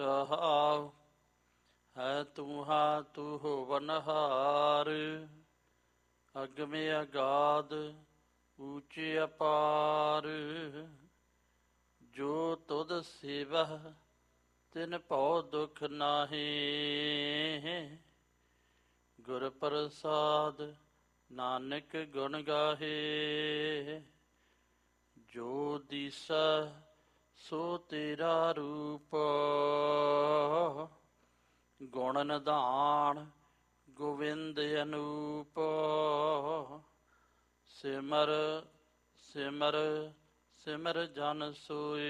ਰਹਾਉ ਹੈ ਤੂਹਾ ਤੂ ਹੋਵਨਹਾਰ, ਅਗਮੇ ਅਗਾਧ ਊਚੇ ਅਪਾਰ। ਜੋ ਤੁਧ ਸੇਵਹਿ ਤਿਨ ਭਉ ਦੁਖ ਨਾਹੀ, ਗੁਰ ਪ੍ਰਸਾਦ ਨਾਨਕ ਗੁਣ ਗਾਹੇ। ਜੋ ਦੀਸੈ ਸੋ ਤੇਰਾ ਰੂਪ, ਗੁਣ ਨਿਧਾਨ ਗੋਵਿੰਦ ਅਨੂਪ। ਸਿਮਰ ਸਿਮਰ ਸਿਮਰ ਜਨ ਸੋਏ,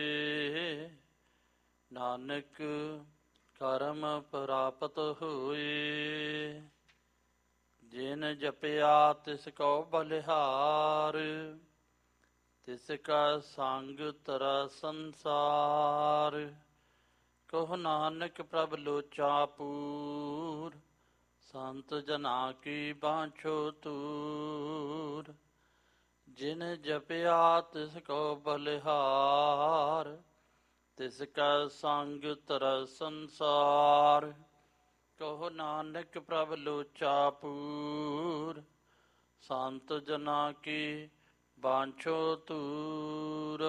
ਨਾਨਕ ਕਰਮ ਪ੍ਰਾਪਤ ਹੋਏ। ਜਿਨ ਜਪਿਆ ਤਿਸ ਕਉ ਬਲਿਹਾਰ, ਤਿਸ ਕਾ ਸੰਗ ਤਰਾ ਸੰਸਾਰ। ਕਹੋ ਨਾਨਕ ਪ੍ਰਭ ਲੋਚਾ ਪੂਰ, ਸੰਤ ਜਨਾ ਕੀ ਬਾਂਛੋ ਤੂਰ। ਜਿਨ ਜਪਿਆ ਤਿਸ ਕਉ ਬਲਿਹਾਰ, ਤਿਸ ਕਾ ਸੰਗ ਤਰਾ ਸੰਸਾਰ। ਕਹੋ ਨਾਨਕ ਪ੍ਰਭ ਲੋਚਾ ਪੂਰ, ਸੰਤ ਜਨਾ ਕੀ ਬਾਂਛੋ ਤੂਰ।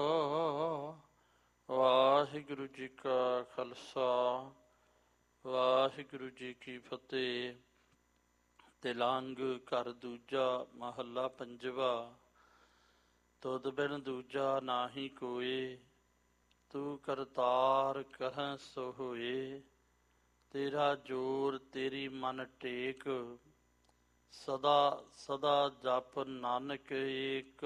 ਵਾਹਿਗੁਰੂ ਜੀ ਕਾ ਖਾਲਸਾ, ਵਾਹਿਗੁਰੂ ਜੀ ਕੀ ਫਤਿਹ। ਤਿਲੰਗ ਘਰ ਦੂਜਾ ਮਹੱਲਾ ਪੰਜਵਾ। ਤੁਧ ਬਿਨ ਦੂਜਾ ਨਾਹੀ ਕੋਇ, ਤੂੰ ਕਰਤਾਰ ਕਰਹਿ ਸੋ ਹੋਏ। ਤੇਰਾ ਜੋਰ ਤੇਰੀ ਮਨ ਟੇਕ, ਸਦਾ ਸਦਾ ਜਪ ਨਾਨਕ ਏਕ।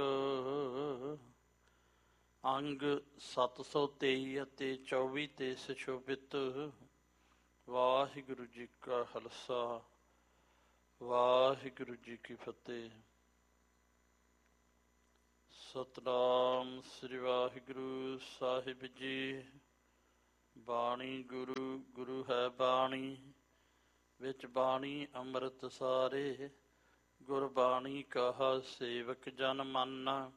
ਅੰਗ 723 ਅਤੇ 24 ਤੇ ਸੁਸ਼ੋਭਿਤ। ਵਾਹਿਗੁਰੂ ਜੀ ਕਾ ਖਾਲਸਾ, ਵਾਹਿਗੁਰੂ ਜੀ ਕੀ ਫਤਿਹ। ਸਤਿਨਾਮ ਸ੍ਰੀ ਵਾਹਿਗੁਰੂ ਸਾਹਿਬ ਜੀ। ਬਾਣੀ ਗੁਰੂ ਗੁਰੂ ਹੈ ਬਾਣੀ, ਵਿੱਚ ਬਾਣੀ ਅੰਮ੍ਰਿਤ ਸਾਰੇ। ਗੁਰਬਾਣੀ ਕਹਾ ਸੇਵਕ ਜਨ ਮਾਨਾ,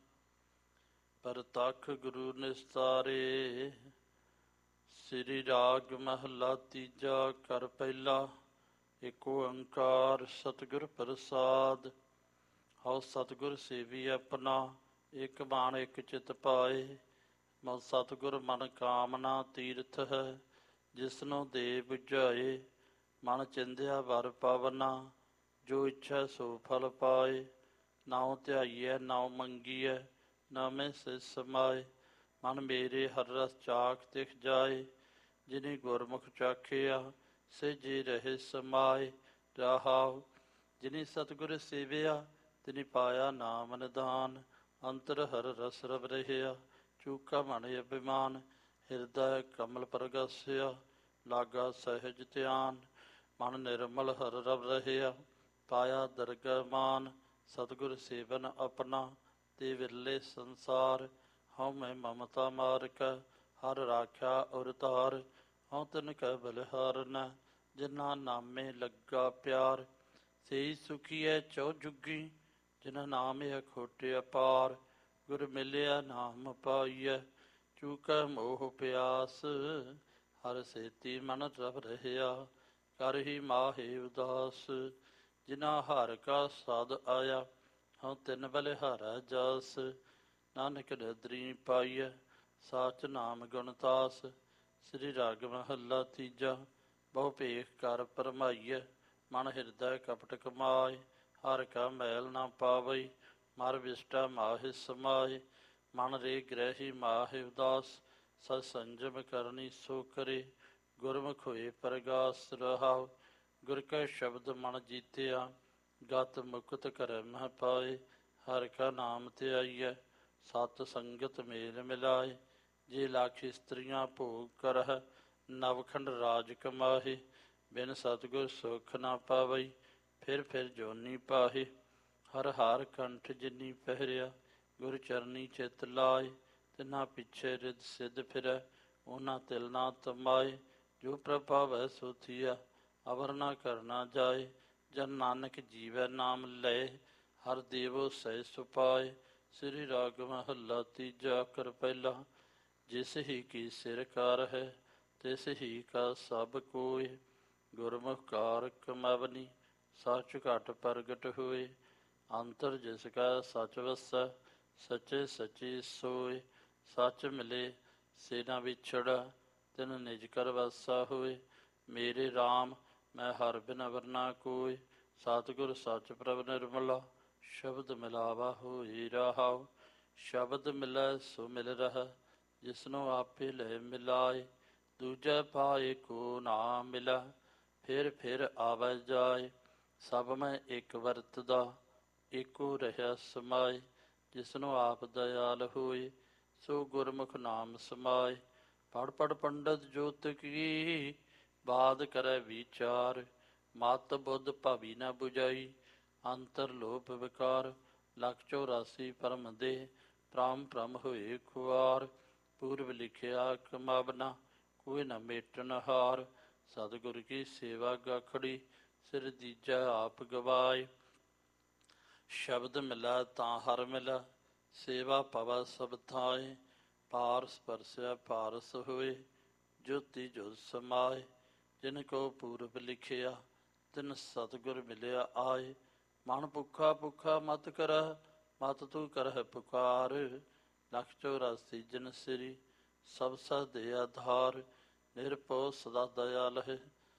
ਪਰਤਖ ਗੁਰੂ ਨਿਸਤਾਰੇ। ਸ੍ਰੀ ਰਾਗ ਮਹੱਲਾ ਤੀਜਾ। ਕਰ ਪਹਿਲਾ। ਏਕ ਓੰਕਾਰ ਸਤਿਗੁਰ ਪ੍ਰਸਾਦ। ਹਉ ਸਤਿਗੁਰ ਸੇਵੀ ਆਪਣਾ, ਇਕ ਬਾਣ ਇਕ ਚਿਤ ਪਾਏ। ਮਉ ਸਤਿਗੁਰ ਮਨ ਕਾਮਨਾ ਤੀਰਥ ਹੈ, ਜਿਸਨੂੰ ਦੇ ਬੁਝਾਏ। ਮਨ ਚਿੰਦਿਆ ਵਰ ਪਾਵਨਾ, ਜੋ ਇੱਛਾ ਸੋ ਫਲ ਪਾਏ। ਨਾਉ ਧਿਆਈਐ ਨਾਉ ਮੰਗੀਐ, ਨਾਮੇ ਸੇ ਸਮਾਏ। ਮਨ ਮੇਰੇ ਹਰ ਰਸ ਚਾਖ ਤਿਖ ਜਾਏ, ਜਿਨੀ ਗੁਰਮੁਖ ਚਾਖਿਆ ਸੇ ਜੇ ਰਹੇ ਸਮਾਏ। ਰਹਾਉ ਜਿਨੀ ਸਤਿਗੁਰ ਸੇਵਿਆ, ਤਿਨੀ ਪਾਇਆ ਨਾਮ ਨਿਧਾਨ। ਅੰਤਰ ਹਰ ਰਸ ਰਵ ਰਹਿਆ, ਚੂਕਾ ਮਨ ਅਭਿਮਾਨ। ਹਿਰਦੈ ਕਮਲ ਪ੍ਰਗਾਸਿਆ, ਲਾਗਾ ਸਹਿਜ ਧਿਆਨ। ਮਨ ਨਿਰਮਲ ਹਰ ਰਵ ਰਹਿਆ, ਪਾਇਆ ਦਰਗਹਿ ਮਾਨ। ਸਤਿਗੁਰ ਸੇਵਨ ਆਪਣਾ, ਤੇ ਵਿਰਲੇ ਸੰਸਾਰ। ਹਉ ਮੈਂ ਮਮਤਾ ਮਾਰਕੈ, ਹਰ ਰਾਖਿਆ ਉਰ ਧਾਰ। ਹਉ ਤਿਨ ਕੈ ਬਲਿਹਾਰਨੈ, ਜਿਨਾ ਨਾਮੇ ਲੱਗਾ ਪਿਆਰ। ਸੇਈ ਸੁਖੀਐ ਚਉ ਜੁਗੀ, ਜਿਨਾ ਨਾਮ ਅਖੋਟਿ ਅਪਾਰ। ਗੁਰ ਮਿਲਿਆ ਨਾਮ ਪਾਈਐ, ਚੂਕੈ ਮੋਹ ਪਿਆਸ। ਹਰ ਸੇਤੀ ਮਨ ਰਵ ਰਹਿਆ, ਕਰ ਹੀ ਮਾਹੇ ਉਦਾਸ। ਜਿਨਾ ਹਰਿ ਕਾ ਸਾਧ ਆਇਆ, ਹਉ ਤਿਨ ਬਲਿਹਾਰੈ ਜਾਸ। ਨਾਨਕ ਨਦਰੀ ਪਾਈਐ, ਸਾਚ ਨਾਮ ਗੁਣ ਤਾਸ। ਸ੍ਰੀ ਰਾਗ ਮਹੱਲਾ ਤੀਜਾ। ਬਹੁ ਭੇਖ ਕਰ ਭਰਮਾਈਐ, ਮਨ ਹਿਰਦੈ ਕਪਟ ਕਮਾਏ। ਹਰਿ ਕਾ ਮੈਲ ਨਾ ਪਾਵਈ, ਮਰ ਵਿਸ਼ਟਾ ਮਾਹਿ ਸਮਾਏ। ਮਨ ਰੇ ਗ੍ਰਹਿ ਮਾਹਿ ਉਦਾਸ, ਸਤ ਸੰਜਮ ਕਰਨੀ ਸੋ ਕਰੇ। ਗੁਰਮੁਖ ਹੋਏ ਪ੍ਰਗਾਸ। ਰਹਾਉ ਗੁਰ ਕੈ ਸ਼ਬਦ ਮਨ ਜੀਤਿਆ, ਗਤ ਮੁਕਤ ਕਰੈ ਮਹਿ ਪਾਏ। ਹਰਿ ਕਾ ਨਾਮ ਧਿਆਈਐ, ਸਤ ਸੰਗਤ ਮੇਲ ਮਿਲਾਏ। ਜੇ ਲੱਖ ਇਸਤਰੀਆਂ ਭੋਗ ਕਰਹਿ, ਨਵਖੰਡ ਰਾਜ ਕਮਾਹੇ। ਬਿਨ ਸਤਿਗੁਰ ਸੁਖ ਨਾ ਪਾਵਈ, ਫਿਰ ਜੋਨੀ ਪਾਹੇ। ਹਰ ਹਰ ਕੰਠ ਜਿਨੀ ਪਹਿਰਿਆ, ਗੁਰ ਚਰਨੀ ਚਿਤ ਲਾਏ। ਤਿਨਾ ਪਿੱਛੇ ਰਿਦ ਸਿਧ ਫਿਰੈ, ਉਹਨਾਂ ਤਿਲ ਨਾ ਤਮਾਏ। ਜੋ ਪ੍ਰਭ ਭਾਵੈ ਸੋ ਥੀਆ, ਅਵਰ ਨਾ ਕਰਨਾ ਜਾਏ। ਜਨ ਨਾਨਕ ਜੀਵੈ ਨਾਮ ਲਏ, ਹਰ ਦੇਵੋ ਸਹਿ ਸੁਪਾਏ। ਸ੍ਰੀ ਰਾਗ ਮਹੱਲਾ ਤੀਜਾ। ਕਰ ਪਹਿਲਾ। ਜਿਸ ਹੀ ਕੀ ਸਿਰ ਕਾਰ ਹੈ, ਤਿਸ ਹੀ ਕਾ ਸਭ ਕੋਇ। ਗੁਰਮੁਖ ਕਾਰ ਕਮਾਵਨੀ, ਸਚ ਘਟ ਪ੍ਰਗਟ ਹੋਏ। ਅੰਤਰ ਜਿਸ ਕਾ ਸਚ ਵਸੈ, ਸਚੇ ਸਚੀ ਸੋਏ। ਸਚ ਮਿਲੇ ਸੇ ਨਾ ਵਿਛੜਾ, ਤਿਨ ਨਿਜ ਕਰ ਵਾਸਾ ਹੋਏ। ਮੇਰੇ RAM ਮੈਂ ਹਰ ਬਿਨ ਅਵਰ ਨਾ ਕੋਇ। ਸਤਿਗੁਰ ਸੱਚ ਪ੍ਰਭ ਨਿਰਮਲਾ, ਸ਼ਬਦ ਮਿਲਾਵਾ ਹੋਈ ਰਹਾਉ। ਸ਼ਬਦ ਮਿਲੈ ਸੋ ਮਿਲ ਰਹਿ, ਜਿਸਨੂੰ ਆਪੇ ਲੈ ਮਿਲਾਏ। ਦੂਜੈ ਪਾਏ ਕੋ ਨਾ ਮਿਲੈ, ਫਿਰ ਆਵੈ ਜਾਏ। ਸਭ ਮੈਂ ਇੱਕ ਵਰਤਦਾ, ਏਕੋ ਰਹਿਆ ਸਮਾਏ। ਜਿਸਨੂੰ ਆਪ ਦਇਆਲ ਹੋਏ, ਸੋ ਗੁਰਮੁਖ ਨਾਮ ਸਮਾਏ। ਪੜ੍ਹ ਪੰਡਤ ਜੋਤ ਕੀ, ਬਾਦ ਕਰੈ ਵਿਚਾਰ। ਮਤ ਬੁੱਧ ਭਾਵੀ ਨਾ ਬੁਝਾਈ, ਅੰਤਰ ਲੋਭ ਵਿਕਾਰ। 184 ਭਰਮ ਦੇ, ਭ੍ਰਮ ਹੋਏ ਖੁਆਰ। ਪੂਰਬ ਲਿਖਿਆ ਕਮਾਵਨਾ, ਕੋਈ ਨਾ ਮੇਟਨ ਹਾਰ। ਸਤਿਗੁਰ ਕੀ ਸੇਵਾ ਗਾਖੜੀ, ਸਿਰ ਦੀਜਾ ਆਪ ਗਵਾਏ। ਸ਼ਬਦ ਮਿਲੈ ਤਾਂ ਹਰ ਮਿਲੈ, ਸੇਵਾ ਪਵੈ ਸਭ ਥਾਏ। ਪਾਰਸ ਪਰਸੈ ਪਾਰਸ ਹੋਏ, ਜੋਤੀ ਜੋਤ ਸਮਾਏ। ਜਿਨ ਕੋ ਪੂਰਬ ਲਿਖਿਆ, ਤਿਨ ਸਤਿਗੁਰ ਮਿਲਿਆ ਆਏ। ਮਨ ਭੁੱਖਾ ਮਤ ਕਰਹਿ, ਮਤ ਤੂੰ ਕਰਹਿ ਪੁਕਾਰ। 184 ਜਿਨ ਸ੍ਰੀ, ਸਭ ਸਚ ਦੇ ਆਧਾਰ। ਨਿਰਭਉ ਸਦਾ ਦਇਆਲ ਹੈ,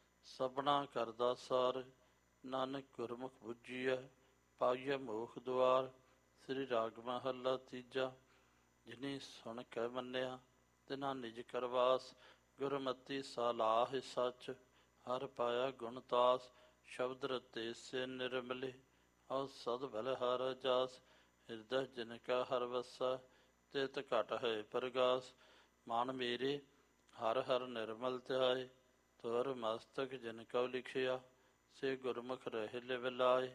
ਸਭਨਾ ਕਰਦਾ ਸਾਰ। ਨਾਨਕ ਗੁਰਮੁਖ ਬੁੱਝੀਐ, ਪਾਈਐ ਮੋਖ ਦੁਆਰ। ਸ੍ਰੀ ਰਾਗ ਮਹੱਲਾ ਤੀਜਾ। ਜਿਨੀ ਸੁਣ ਕੇ ਮੰਨਿਆ, ਤਿਨਾ ਨਿਜ ਕਰਵਾਸ। ਗੁਰਮਤਿ ਸਲਾਹ ਸੱਚ, ਹਰ ਪਾਇਆ ਗੁਣ ਤਾਸ। ਸ਼ਬਦ ਰਤੇ ਸੇ ਨਿਰਮਲੇ, ਔ ਸਦ ਭਲ ਹਰ ਜਾਸ। ਹਿਰਦੈ ਜਿਨ ਕਾ ਹਰ ਵਸੈ, ਤਿਤ ਘਟ ਹੈ ਪ੍ਰਗਾਸ। ਮਨ ਮੇਰੇ ਹਰ ਹਰ ਨਿਰਮਲ ਧਿਆਏ, ਤੁਰ ਮਸਤਕ ਜਿਨ ਕਉ ਲਿਖਿਆ। ਸੇ ਗੁਰਮੁਖ ਰਹਿ ਲਿਵ ਲਾਏ।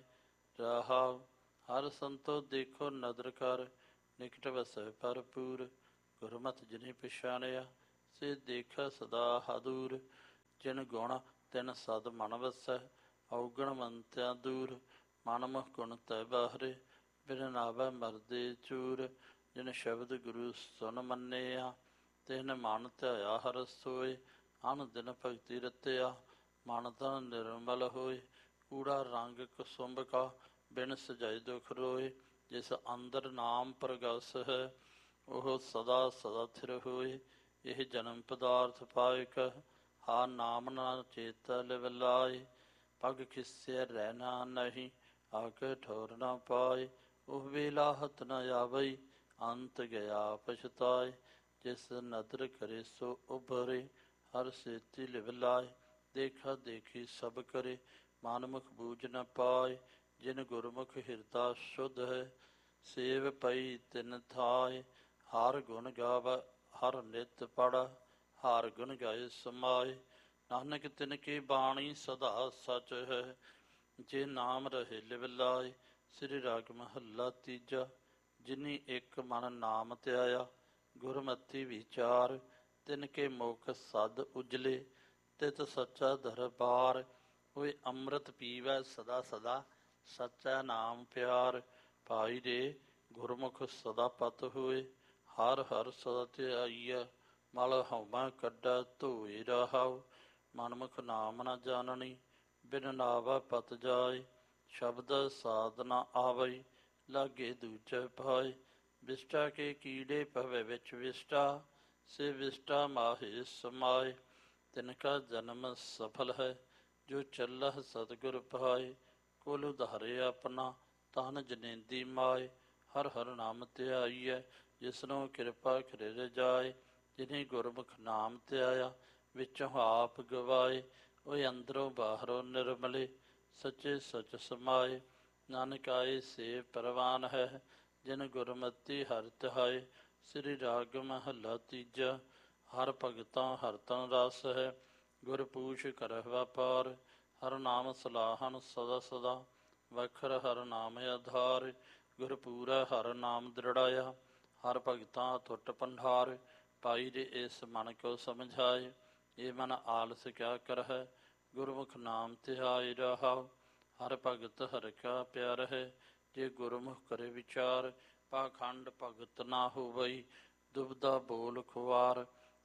ਰਹਾਉ ਹਰ ਸੰਤੋ ਦੇਖੋ ਨਦਰ ਕਰ, ਨਿਕਟ ਵਸੈ ਭਰਪੂਰ। ਗੁਰਮਤਿ ਜਿਨੀ ਪਛਾਣਿਆ, ਸੇ ਦੇਖੈ ਸਦਾ ਹਦੂਰ। ਜਿਨ ਗੁਣ ਤਿਨ ਸਦ ਮਨ ਵਸੈ, ਔਗਣ ਮੰਤਿਆ ਦੂਰ। ਮਨ ਮੁਖ ਗੁਣ ਤੈ ਬਾਹਰੇ, ਬਿਨ ਨਾਵੈ ਮਰਦੇ ਚੂਰ। ਜਿਨ ਸ਼ਬਦ ਗੁਰੂ ਸੁਨ ਮੰਨਿਆ, ਤਿਨ ਮਨ ਧਿਆਇਆ ਹਰ ਸੋਏ। ਅਨ ਦਿਨ ਭਗਤੀ ਰਤਿਆ, ਮਨ ਤਨ ਨਿਰਮਲ ਹੋਏ। ਕੂੜਾ ਰੰਗ ਕੁਸੁੰਭ ਕਾ, ਬਿਨ ਸਜਾਏ ਦੁਖ ਰੋਏ। ਜਿਸ ਅੰਦਰ ਨਾਮ ਪ੍ਰਗਸ ਹੈ, ਉਹ ਸਦਾ ਸਦਾ ਥਿਰ ਹੋਏ। ਇਹ ਜਨਮ ਪਦਾਰਥ ਪਾਇਕ, ਹਾ ਨਾਮ ਨਾ ਚੇਤੈ ਲਿਵ ਲਾਏ। ਪਗ ਖਿਸਿਐ ਰਹਿਣਾ ਨਹੀਂ, ਆਕੇ ਠੌਰ ਨਾ ਪਾਏ। ਉਹ ਵੇਲਾ ਹੱਥ ਨ ਆਵਈ, ਅੰਤ ਗਿਆ ਪਛਤਾਏ। ਜਿਸ ਨਦਰ ਕਰੇ ਸੋ ਉਭਰੇ, ਹਰ ਸੇਤੀ ਲਿਵ ਲਾਏ। ਦੇਖਾ ਦੇਖੀ ਸਭ ਕਰੇ, ਮਨ ਮੁਖ ਬੂਝ ਨ ਪਾਏ। ਜਿਨ ਗੁਰਮੁਖ ਹਿਰਦਾ ਸ਼ੁੱਧ ਹੈ, ਸੇਵ ਪਈ ਤਿਨ ਥਾਏ। ਹਰ ਗੁਣ ਗਾਵੈ ਹਰ ਨਿਤ ਪੜ੍ਹ, ਹਰ ਗੁਣ ਗਾਏ ਸਮਾਏ। ਨਾਨਕ ਤਿਨ ਕੀ ਬਾਣੀ ਸਦਾ ਸਚ ਹੈ, ਜੇ ਨਾਮ ਰਹੇ ਲਿਵ ਲਾਏ। ਸ੍ਰੀ ਰਾਗ ਮਹੱਲਾ ਤੀਜਾ। ਜਿਨੀ ਇੱਕ ਮਨ ਨਾਮ ਧਿਆਇਆ, ਗੁਰਮਤਿ ਵਿਚਾਰ। ਤਿਨ ਕੇ ਮੁਖ ਸਦ ਉਜਲੇ, ਤਿਤ ਸੱਚਾ ਦਰਬਾਰ। ਹੋਏ ਅੰਮ੍ਰਿਤ ਪੀਵੈ ਸਦਾ ਸਦਾ, ਸੱਚਾ ਨਾਮ ਪਿਆਰ। ਭਾਈ ਰੇ ਗੁਰਮੁਖ ਸਦਾ ਪਤ ਹੋਏ, ਹਰ ਹਰ ਸਦਾ ਧਿਆਈਐ। ਮਲ ਹਉਮੈ ਕੱਢੈ ਧੋਏ ਰਹਾਉ, ਮਨਮੁਖ ਨਾਮ ਨ ਜਾਣਨੀ। ਬਿਨ ਨਾਵੈ ਪਤ ਜਾਏ, ਸ਼ਬਦ ਸਾਧ ਨ ਆਵਈ। ਲਾਗੇ ਦੂਜੈ ਭਾਏ, ਵਿਸ਼ਟਾ ਕੇ ਕੀੜੇ ਭਵੈ ਵਿੱਚ ਵਿਸ਼ਟਾ। ਸੇ ਵਿਸ਼ਟਾ ਮਾਹੇ ਸਮਾਏ। ਤਿਨ ਕਾ ਜਨਮ ਸਫਲ ਹੈ, ਜੋ ਚੱਲਹਿ ਸਤਿਗੁਰ ਪਾਏ। ਕੁਲ ਉਧਾਰੇ ਆਪਣਾ, ਤਨ ਜਨੇਂਦੀ ਮਾਏ। ਹਰ ਹਰ ਨਾਮ ਧਿਆਈਐ, ਜਿਸਨੂੰ ਕਿਰਪਾ ਕਰੇ ਰਜਾਏ। ਜਿਨੀ ਗੁਰਮੁਖ ਨਾਮ ਧਿਆਇਆ, ਵਿੱਚੋਂ ਆਪ ਗਵਾਏ। ਓਏ ਅੰਦਰੋਂ ਬਾਹਰੋਂ ਨਿਰਮਲੇ, ਸੱਚੇ ਸਚ ਸਮਾਏ। ਨਾਨਕ ਆਏ ਸੇ ਪ੍ਰਵਾਨ ਹੈ, ਜਿਨ ਗੁਰਮਤਿ ਹਰਿ ਧਿਆਏ। ਸ੍ਰੀ ਰਾਗ ਮਹੱਲਾ ਤੀਜਾ। ਹਰ ਭਗਤਾਂ ਹਰ ਤਨ ਰਸ ਹੈ, ਗੁਰ ਪੂਛ ਕਰਹਿ ਵਾਪਾਰ। ਹਰ ਨਾਮ ਸਲਾਹਨ ਸਦਾ ਸਦਾ, ਵਖਰ ਹਰ ਨਾਮ ਆਧਾਰ। ਗੁਰ ਪੂਰੈ ਹਰ ਨਾਮ ਦ੍ਰਿੜਾਇਆ, ਹਰ ਭਗਤਾਂ ਅਤੁੱਟ ਭੰਡਾਰ। ਪਾਈ ਦੇ ਇਸ ਮਨ ਕੋ ਸਮਝਾਏ, ਇਹ ਮਨ ਆਲਸ ਕਿਆ ਕਰਹਿ। ਗੁਰਮੁਖ ਨਾਮ ਧਿਆਏ ਰਹਾਉ, ਹਰ ਭਗਤ ਹਰਿ ਕਾ ਪਿਆਰ ਹੈ। ਜੇ ਗੁਰਮੁਖ ਕਰੇ ਵਿਚਾਰ, ਪਾਖੰਡ ਭਗਤ ਨਾ ਹੋਵਈ। ਦੁਬਦਾ ਬੋਲ ਖੁਆਰ,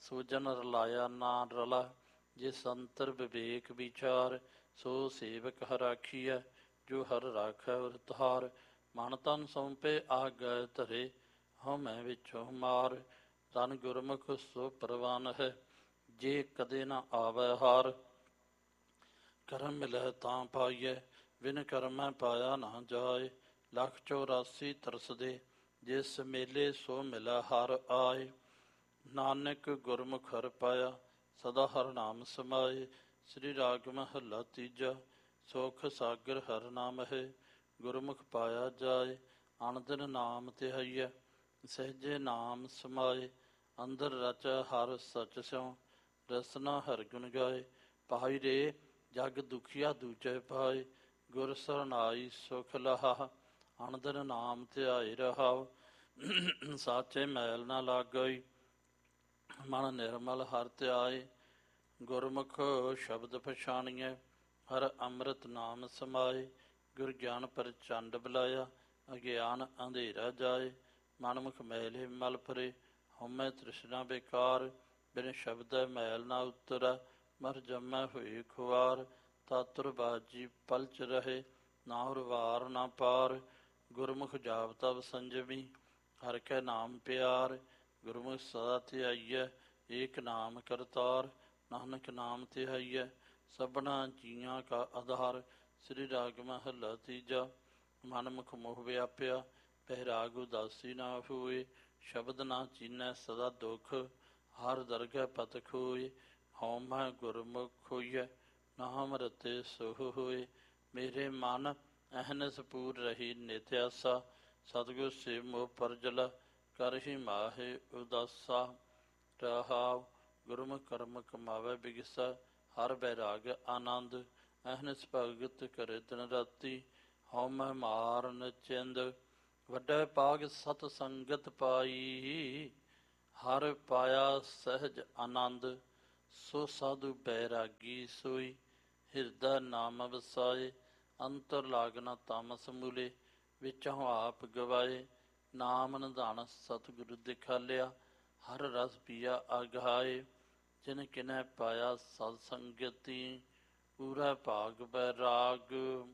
ਸੂਜਨ ਰਲਾਇਆ ਨਾ ਰਲਾ, ਜਿਸ ਅੰਤਰ ਵਿਵੇਕ ਵਿਚਾਰ, ਸੋ ਸੇਵਕ ਹਰ ਰਾਖੀਐ, ਜੋ ਹਰ ਰਾਖੈ ਉਰ ਧਾਰ। ਮਨ ਤਨ ਸੌਂਪੇ ਆਗੈ ਧਰੇ, ਹਉ ਮੈਂ ਵਿਚੋਂ ਮਾਰ। ਤਨ ਗੁਰਮੁਖ ਸੋ ਪ੍ਰਵਾਨ ਹੈ, ਜੇ ਕਦੇ ਨਾ ਆਵੈ ਹਾਰ। ਕਰਮ ਮਿਲੈ ਤਾਂ ਪਾਈਐ, ਬਿਨ ਕਰਮੈ ਪਾਇਆ ਨਾ ਜਾਏ। ਲੱਖ 84 ਤਰਸਦੇ, ਜਿਸ ਮੇਲੇ ਸੋ ਮਿਲੈ ਹਰ ਆਏ। ਨਾਨਕ ਗੁਰਮੁਖ ਹਰਿ ਪਾਇਆ, ਸਦਾ ਹਰਿ ਨਾਮ ਸਮਾਏ। ਸ੍ਰੀ ਰਾਗ ਮਹੱਲਾ ਤੀਜਾ। ਸੁਖ ਸਾਗਰ ਹਰਿ ਨਾਮ ਹੈ, ਗੁਰਮੁਖ ਪਾਇਆ ਜਾਏ। ਅਣ ਦਿਨ ਨਾਮ ਧਿਆਈਐ, ਸਹਿਜੇ ਨਾਮ ਸਮਾਏ। ਅੰਦਰ ਰਚ ਹਰਿ ਸਚ ਸਿਉ, ਰਸਨਾ ਹਰਿ ਗੁਣ ਗਾਏ। ਪਾਈ ਰੇ ਜਗ ਦੁਖੀਆ ਦੂਜੈ ਪਾਏ, ਗੁਰ ਸਰਨਾਈ ਸੁਖ ਲਹਾ। ਅਣ ਦਿਨ ਨਾਮ ਧਿਆਏ ਰਹਾਉ, ਸਾਚੇ ਮੈਲ ਨਾ ਲਾਗਈ। ਮਨ ਨਿਰਮਲ ਹਰਿ ਧਿਆਏ, ਗੁਰਮੁਖ ਸ਼ਬਦ ਪਛਾਣੀਐ। ਹਰ ਅੰਮ੍ਰਿਤ ਨਾਮ ਸਮਾਏ, ਗੁਰ ਗਿਆਨ ਪ੍ਰਚੰਡ ਬੁਲਾਇਆ। ਅਗਿਆਨ ਅੰਧੇਰਾ ਜਾਏ, ਮਨਮੁਖ ਮੈਲੇ ਮਲ ਭਰੇ। ਹਉਮੈ ਤ੍ਰਿਸ਼ਨਾ ਬੇਕਾਰ, ਬਿਨ ਸ਼ਬਦੈ ਮੈਲ ਨਾ ਉਤਰੈ। ਮਰ ਜੰਮੈ ਹੋਏ ਖੁਆਰ, ਤਾਤੁਰ ਬਾਜੀ ਪਲਚ ਰਹੇ। ਨਾ ਉਰਵਾਰ ਨਾ ਪਾਰ, ਗੁਰਮੁਖ ਜਾਪ ਤਪ ਸੰਜਮੀ। ਹਰਿ ਕੈ ਨਾਮ ਪਿਆਰ, ਗੁਰਮੁਖ ਸਦਾ ਧਿਆਈਐ। ਏਕ ਨਾਮ ਕਰਤਾਰ, ਨਾਨਕ ਨਾਮ ਧਿਆਈਐ। ਸਭਨਾ ਜੀਆਂ ਕਾ ਆਧਾਰ। ਸ੍ਰੀ ਰਾਗ ਮਹੱਲਾ ਤੀਜਾ। ਮਨਮੁਖ ਮੋਹ ਵਿਆਪਿਆ, ਪਹਿਰਾਗ ਉਦਾਸੀ ਨਾ ਹੋਏ। ਸ਼ਬਦ ਨਾ ਚੀਨੈ ਸਦਾ ਦੁਖ, ਹਰ ਦਰਗਹਿ ਪਤ ਖੋਏ। ਹਉਮੈ ਗੁਰਮੁਖ ਹੋਈਐ, ਨਾਮ ਰਤੇ ਸੋਹ ਹੋਏ। ਮੇਰੇ ਮਨ ਅਹਨਿਸ ਪੂਰ ਰਹੀ ਨਿਤ ਆਸਾ, ਸਤਿਗੁਰ ਸੇ ਮੋਹ ਪਰਜਲਾ, ਕਰਹਿ ਮਾਹੇ ਉਦਾਸਾ। ਰਹਾਉ ਗੁਰਮੁਖ ਕਰਮ ਕਮਾਵੈ ਬਿਗਸਾ, ਹਰ ਬੈਰਾਗ ਆਨੰਦ। ਅਹਨਿਸ ਭਗਤ ਕਰੇ ਦਿਨ ਰਾਤੀ, ਹਉਮੈ ਮਾਰ ਨਚਿੰਦ। ਵੱਡਾ ਭਾਗ ਸਤ ਸੰਗਤ ਪਾਈ, ਹਰ ਪਾਇਆ ਸਹਿਜ ਆਨੰਦ। ਸੋ ਸਾਧੂ ਬੈਰਾਗੀ ਸੋਈ, ਹਿਰਦਾ ਨਾਮ ਵਸਾਏ। ਅੰਤਰ ਲਾਗਨਾ ਤਾਮਸ ਮੂਲੇ, ਵਿੱਚੋਂ ਆਪ ਗਵਾਏ। ਨਾਮ ਨਿਧਾਨ ਸਤਿਗੁਰੂ ਦਿਖਾਲਿਆ, ਹਰ ਰਸ ਪੀਆ ਅਗਾਏ। ਜਿਨ ਕਿਨੈ ਪਾਇਆ ਸਤ ਸੰਗਤੀ, ਪੂਰਾ ਭਾਗ ਬੈਰਾਗ।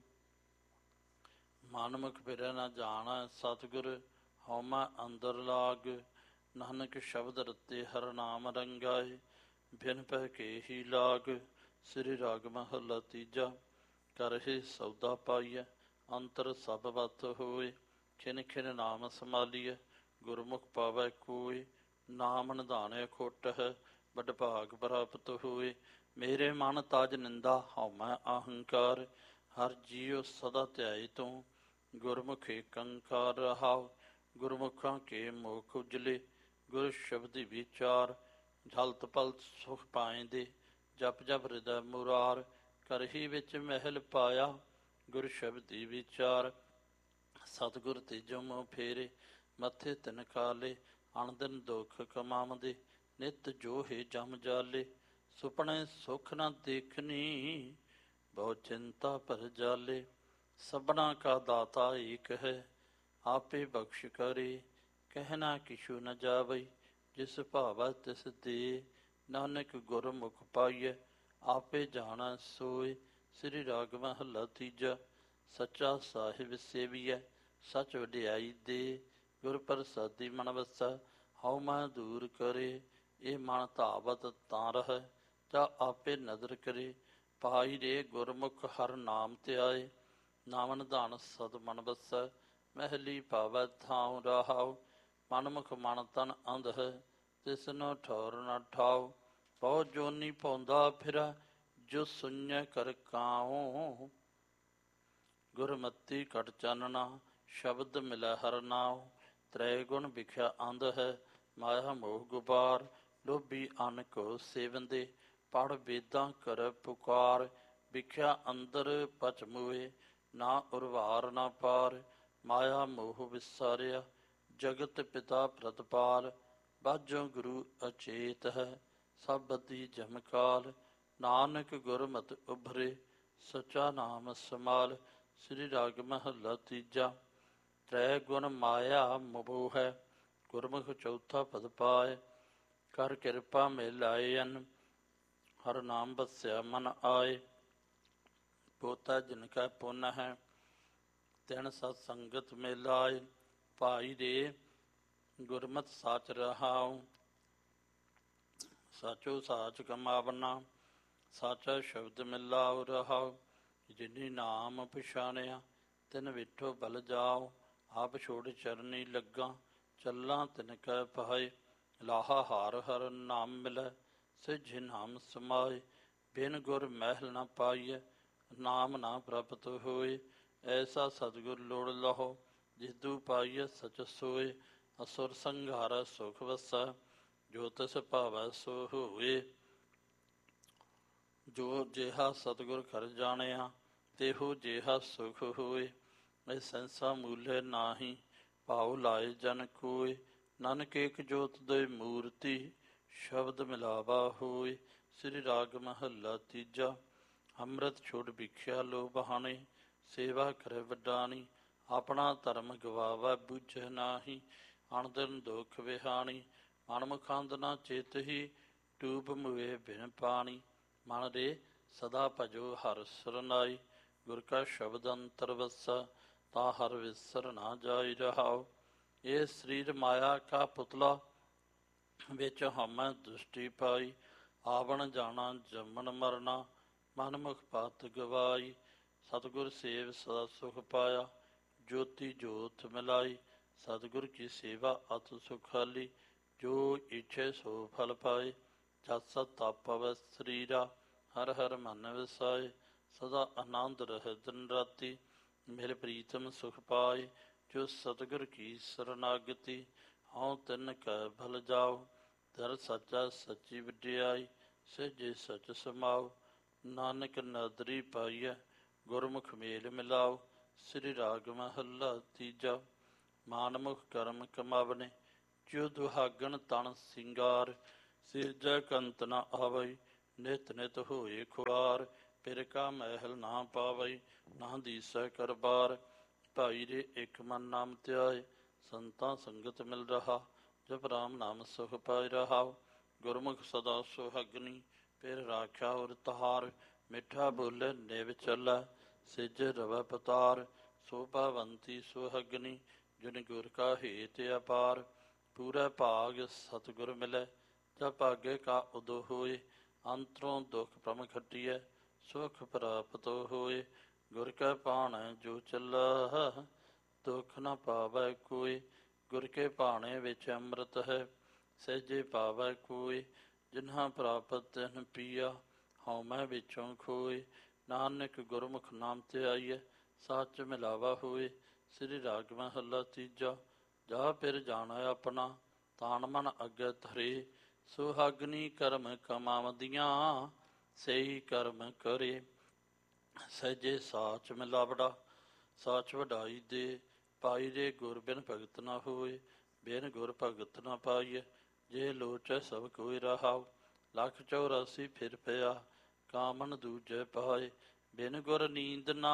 ਮਨਮੁਖ ਫਿਰੈ ਨਾ ਜਾਣੈ ਸਤਿਗੁਰ, ਹਉਮੈ ਅੰਦਰ ਲਾਗ। ਨਾਨਕ ਸ਼ਬਦ ਰਤੇ ਹਰਿ ਨਾਮ ਰੰਗਾਏ, ਬਿਨ ਭੈ ਕੇ ਹੀ ਲਾਗ। ਸ੍ਰੀ ਰਾਗ ਮਹੱਲਾ ਤੀਜਾ। ਕਰਹਿ ਸੌਦਾ ਪਾਈਐ, ਅੰਤਰ ਸਭ ਵਤ ਹੋਏ। ਖਿਨ ਖਿਨ ਨਾਮ ਸੰਭਾਲੀਐ, ਗੁਰਮੁਖ ਪਾਵੈ ਕੋਇ। ਨਾਮ ਨਿਧਾਨਿ ਖੁੱਟ ਹੈ, ਵੱਡ ਭਾਗ ਪ੍ਰਾਪਤ ਹੋਏ। ਮੇਰੇ ਮਨ ਤਾਜ ਨਿੰਦਾ ਹਉਮੈ ਅਹੰਕਾਰ, ਹਰ ਜੀਉ ਸਦਾ ਧਿਆਏ ਤੂੰ, ਗੁਰਮੁਖ ਏਕੰਕਾਰ। ਰਹਾਉ ਗੁਰਮੁਖਾਂ ਕੇ ਮੁਖ ਉਜਲੇ, ਗੁਰ ਸ਼ਬਦੀ ਵਿਚਾਰ। ਝਲਤ ਪਲਤ ਸੁਖ ਪਾਇਂਦੇ, ਜਪ ਜਪ ਹਿਰਦੈ ਮੁਰਾਰ। ਕਰਹੀ ਵਿੱਚ ਮਹਿਲ ਪਾਇਆ, ਗੁਰ ਸ਼ਬਦੀ ਵਿਚਾਰ। ਸਤਿਗੁਰ ਤੀਜੋ ਮੂੰਹ ਫੇਰੇ, ਮੱਥੇ ਤਿਨ ਕਾਲੇ। ਅਣ ਦਿਨ ਦੁਖ ਕਮਾਵੰਦੇ, ਨਿਤ ਜੋਹੇ ਜਮ ਜਾਲੇ। ਸੁਪਨੇ ਸੁਖ ਨਾ ਦੇਖਣੀ, ਬਹੁ ਚਿੰਤਾ ਭਰ ਜਾਲੇ। ਸਭਨਾ ਕਾ ਦਾਤਾ ਏਕ ਹੈ, ਆਪੇ ਬਖਸ਼ ਕਰੇ। ਕਹਿਣਾ ਕਿਛੂ ਨ ਜਾਵਈ, ਜਿਸ ਭਾਵੈ ਤਿਸ ਦੇ। ਨਾਨਕ ਗੁਰਮੁਖ ਪਾਈਐ, ਆਪੇ ਜਾਣੈ ਸੋਏ। ਸ੍ਰੀ ਰਾਗ ਮਹੱਲਾ ਤੀਜਾ। ਸੱਚਾ ਸਾਹਿਬ ਸੇਵੀਐ, ਸੱਚ ਵਡਿਆਈ ਦੇ। ਗੁਰ ਪ੍ਰਸਾਦੀ ਮਨ ਵਸੈ, ਹਉਮੈ ਦੂਰ ਕਰੇ। ਇਹ ਮਨ ਧਾਵਤ ਤਾਂ ਰਹੈ, ਜਾ ਆਪੇ ਨਦਰ ਕਰੇ। ਪਾਈ ਰੇ ਗੁਰਮੁਖ ਹਰਿ ਨਾਮ ਧਿਆਏ, ਨਾਮ ਨਿਧਾਨ ਸਦ ਮਨ ਵਸੈ। ਮਹਿਲੀ ਪਾਵੈ ਥਾਉ। ਰਹਾਉ ਮਨਮੁਖ ਮਨ ਤਨ ਅੰਧ ਹੈ, ਤਿਸਨੋ ਠੌਰ ਨ ਠਾਉ। ਬਹੁ ਜੋਨੀ ਪਾਉਂਦਾ ਫਿਰੈ, ਜੋ ਸੁਣਿਐ ਕਰ ਕਾਉ। ਗੁਰਮਤੀ ਘਟ ਚਾਨਣਾ, ਸ਼ਬਦ ਮਿਲੈ ਹਰਿ ਨਾਉ। ਤ੍ਰੈ ਗੁਣ ਵਿਖਿਆ ਅੰਧ ਹੈ, ਮਾਇਆ ਮੋਹ ਗੁਬਾਰ। ਲੋਭੀ ਅੰਨ ਕੋ ਸੇਵੰਦੇ, ਪੜ੍ਹ ਵੇਦਾਂ ਕਰੈ ਪੁਕਾਰ। ਵਿਖਿਆ ਅੰਦਰ ਪਚ ਮੂਏ, ਨਾ ਉਰਵਾਰ ਨਾ ਪਾਰ। ਮਾਇਆ ਮੋਹ ਵਿਸਾਰਿਆ, ਜਗਤ ਪਿਤਾ ਪ੍ਰਤਪਾਲ। ਬਾਝੋਂ ਗੁਰੂ ਅਚੇਤ ਹੈ, ਸਭ ਬਦੀ ਜਮਕਾਲ। ਨਾਨਕ ਗੁਰਮਤਿ ਉਭਰੇ, ਸੱਚਾ ਨਾਮ ਸਮਾਲ। ਸ੍ਰੀ ਰਾਗ ਮਹੱਲਾ ਤੀਜਾ। ਤ੍ਰੈ ਗੁਣ ਮਾਇਆ ਮੋਹ ਹੈ, ਗੁਰਮੁਖ ਚੌਥਾ ਪਦ ਪਾਏ। ਕਰ ਕਿਰਪਾ ਮਿਲਾਏ ਅਨ, ਹਰ ਨਾਮ ਵਸਿਆ ਮਨ ਆਏ। ਪੋਤਾ ਜਿਨ ਕਾ ਪੁੰਨ ਹੈ, ਤਿਨ ਸਤ ਸੰਗਤ ਮਿਲਾਏ। ਭਾਈ ਰੇ ਗੁਰਮਤਿ ਸਾਚ ਰਹਾਉ, ਸਾਚੋ ਸਾਚ ਕਮਾਵਨਾ, ਸਾਚਾ ਸ਼ਬਦ ਮਿਲਾਉ ਰਹਾਉ। ਜਿਨੀ ਨਾਮ ਪਛਾਣਿਆ, ਤਿਨ ਵਿਠੋ ਬਲ ਜਾਓ। ਆਪ ਛੋੜ ਚਰਨੀ ਲੱਗਾ, ਚੱਲਾਂ ਤਿਨ ਕੈ ਪਾਏ। ਲਾਹਾ ਹਾਰ ਹਰ ਨਾਮ ਮਿਲੈ, ਸਿਝਿ ਨਾਮ ਸਮਾਏ। ਬਿਨ ਗੁਰ ਮਹਿਲ ਨ ਪਾਈਐ, ਨਾਮ ਨਾ ਪ੍ਰਾਪਤ ਹੋਏ। ਐਸਾ ਸਤਿਗੁਰ ਲੋੜ ਲਹੋ, ਜਿਸਦੂ ਪਾਈਐ ਸਚ ਸੋਏ। ਅਸੁਰ ਸੰਘਾਰੈ ਸੁਖ ਵਸੈ, ਜੋ ਤਿਸ ਭਾਵੈ ਸੋ ਹੋਏ। ਜੋ ਜਿਹਾ ਸਤਿਗੁਰ ਘਰ ਜਾਣਿਆ, ਤਿਹੋ ਜਿਹਾ ਸੁਖ ਹੋਏ। ਇਹ ਸੈਂਸਾ ਮੂਲੇ ਨਾਹੀ, ਭਾਉ ਲਾਏ ਜਨ ਕੋਇ। ਨਾਨਕ ਏਕ ਜੋਤ ਦੇ ਮੂਰਤੀ, ਸ਼ਬਦ ਮਿਲਾਵਾ ਹੋਏ। ਸ੍ਰੀ ਰਾਗ ਮਹੱਲਾ ਤੀਜਾ। ਅੰਮ੍ਰਿਤ ਛੋੜ ਭਿਖਿਆ ਲੋ ਬਹਾਣੇ, ਸੇਵਾ ਕਰੇ ਵਡਾਣੀ। ਆਪਣਾ ਧਰਮ ਗਵਾਵਾ ਬੁਝੈ ਨਾਹੀ, ਅਣਦਿਨ ਦੁਖ ਵਿਹਾਣੀ। ਮਨ ਮੁਖੰਦ ਨਾ ਚੇਤਹੀ, ਡੂਬ ਮੁਏ ਬਿਨ ਪਾਣੀ। ਮਨ ਰੇ ਸਦਾ ਭਜੋ ਹਰਿ ਸਰਨਾਈ, ਗੁਰ ਕਾ ਸ਼ਬਦ ਅੰਤਰ ਵਸੈ, ਤਾ ਹਰਿ ਵਿਸਰ ਨਾ ਜਾਈ ਰਹਾਉ। ਇਹ ਸਰੀਰ ਮਾਇਆ ਕਾ ਪੁਤਲਾ, ਵਿੱਚ ਹਉਮੈ ਦ੍ਰਿਸ਼ਟੀ ਪਾਈ। ਆਵਣ ਜਾਣਾ ਜੰਮਣ ਮਰਨਾ, ਮਨ ਮੁਖ ਪਤ ਗਵਾਈ। ਸਤਿਗੁਰ ਸੇਵ ਸਦਾ ਸੁਖ ਪਾਇਆ, ਜੋਤੀ ਜੋਤ ਮਿਲਾਈ। ਸਤਿਗੁਰ ਕੀ ਸੇਵਾ ਅਤਿ ਸੁਖਾਲੀ, ਜੋ ਇੱਛੇ ਸੋ ਫਲ ਪਾਏ। ਜਤ ਸਤ ਤਪ ਪਵੈ ਸਰੀਰਾ, ਹਰ ਹਰ ਮਨ ਵਸਾਏ। ਸਦਾ ਆਨੰਦ ਰਹਿ ਦਿਨ ਰਾਤੀ, ਮਿਲ ਪ੍ਰੀਤਮ ਸੁਖ ਪਾਏ। ਜੋ ਸਤਿਗੁਰ ਕੀ ਸਰਨਾਗਤੀ, ਹਉ ਤਿਨ ਕੈ ਭਲ ਜਾਉ। ਦਰ ਸੱਚਾ ਸੱਚੀ ਵਡਿਆਈ, ਸਹਿਜੇ ਸਚ ਸਮਾਉ। ਨਾਨਕ ਨਦਰੀ ਪਾਈਐ, ਗੁਰਮੁਖ ਮੇਲ ਮਿਲਾਉ। ਸ੍ਰੀ ਰਾਗ ਮਹੱਲਾ ਤੀਜਾ। ਮਾਨਮੁਖ ਕਰਮ ਕਮਾਵਨੇ, ਜੋ ਦੁਹਾਗਣ ਤਨ ਸਿੰਗਾਰ। ਸਿਰਜੈ ਕੰਤ ਨ ਆਵਈ, ਨਿਤ ਨਿਤ ਹੋਏ ਖੁਆਰ। ਪਿਰ ਕਾ ਮਹਿਲ ਨਾ ਪਾਵਈ, ਨਾ ਦੀਸੈ ਕਰਬਾਰ। ਭਾਈ ਰੇ ਇਕ ਮਨ ਨਾਮ ਧਿਆਏ, ਸੰਤਾਂ ਸੰਗਤ ਮਿਲ ਰਹਾ। ਜਪ ਰਾਮ ਨਾਮ ਸੁਖ ਪਾਇ ਰਹਾਉ। ਗੁਰਮੁਖ ਸਦਾ ਸੁਹਾਗਣੀ, ਪਿਰ ਰਾਖਿਆ ਔਰ ਤਹਾਰ। ਮਿੱਠਾ ਬੋਲੇ ਨਿਵ ਚੱਲੈ, ਸਿਜ ਰਵੈ ਪਤਾਰ। ਸੋਭਾਵੰਤੀ ਸੁਹਾਗਣੀ, ਜਿਨ ਗੁਰ ਕਾ ਹੇਤ ਅਪਾਰ। ਪੂਰਾ ਭਾਗ ਸਤਿਗੁਰ ਮਿਲੈ, ਜਬ ਭਾਗੇ ਕਾ ਉਦੋ ਹੋਏ। ਅੰਤਰੋਂ ਦੁਖ ਭ੍ਰਮ ਖਟੀਐ, ਸੁਖ ਪ੍ਰਾਪਤ ਹੋਏ। ਗੁਰ ਕੈ ਭਾਣੈ ਜੋ ਚੱਲਾ, ਦੁਖ ਨ ਪਾਵੈ ਕੋਇ। ਗੁਰ ਕੇ ਭਾਣੇ ਵਿੱਚ ਅੰਮ੍ਰਿਤ ਹੈ, ਸਹਿਜੇ ਪਾਵੈ ਕੋਇ। ਜਿਨ੍ਹਾਂ ਪ੍ਰਾਪਤ ਤਿਨ ਪੀਆ, ਹਉਮੈ ਵਿੱਚੋਂ ਖੋਏ। ਨਾਨਕ ਗੁਰਮੁਖ ਨਾਮ ਧਿਆਈਐ, ਸੱਚ ਮਿਲਾਵਾ ਹੋਏ। ਸ੍ਰੀ ਰਾਗ ਮਹੱਲਾ ਤੀਜਾ। ਜਾ ਪਿਰ ਜਾਣੈ ਆਪਣਾ, ਤਾਣ ਮਨ ਅੱਗੇ ਧਰੇ। ਸੁਹਾਗਣੀ ਕਰਮ ਕਮਾਵਦੀਆਂ, ਸਹੀ ਕਰਮ ਕਰੇ। ਸਹਿਜੇ ਸਾਚ ਮਿਲਾਵੜਾ, ਸਾਚ ਵਡਾਈ ਦੇ। ਪਾਈ ਰੇ ਗੁਰ ਬਿਨ ਭਗਤ ਨਾ ਹੋਏ, ਬਿਨ ਗੁਰ ਭਗਤ ਨਾ ਪਾਈਐ। ਜੇ ਲੋਚੈ ਸਭ ਕੋਈ ਰਹਾਉ, ਲੱਖ 84 ਫਿਰ ਪਿਆ। ਕਾਮਨ ਦੂਜੇ ਪਾਏ, ਬਿਨ ਗੁਰ ਨੀਂਦ ਨਾ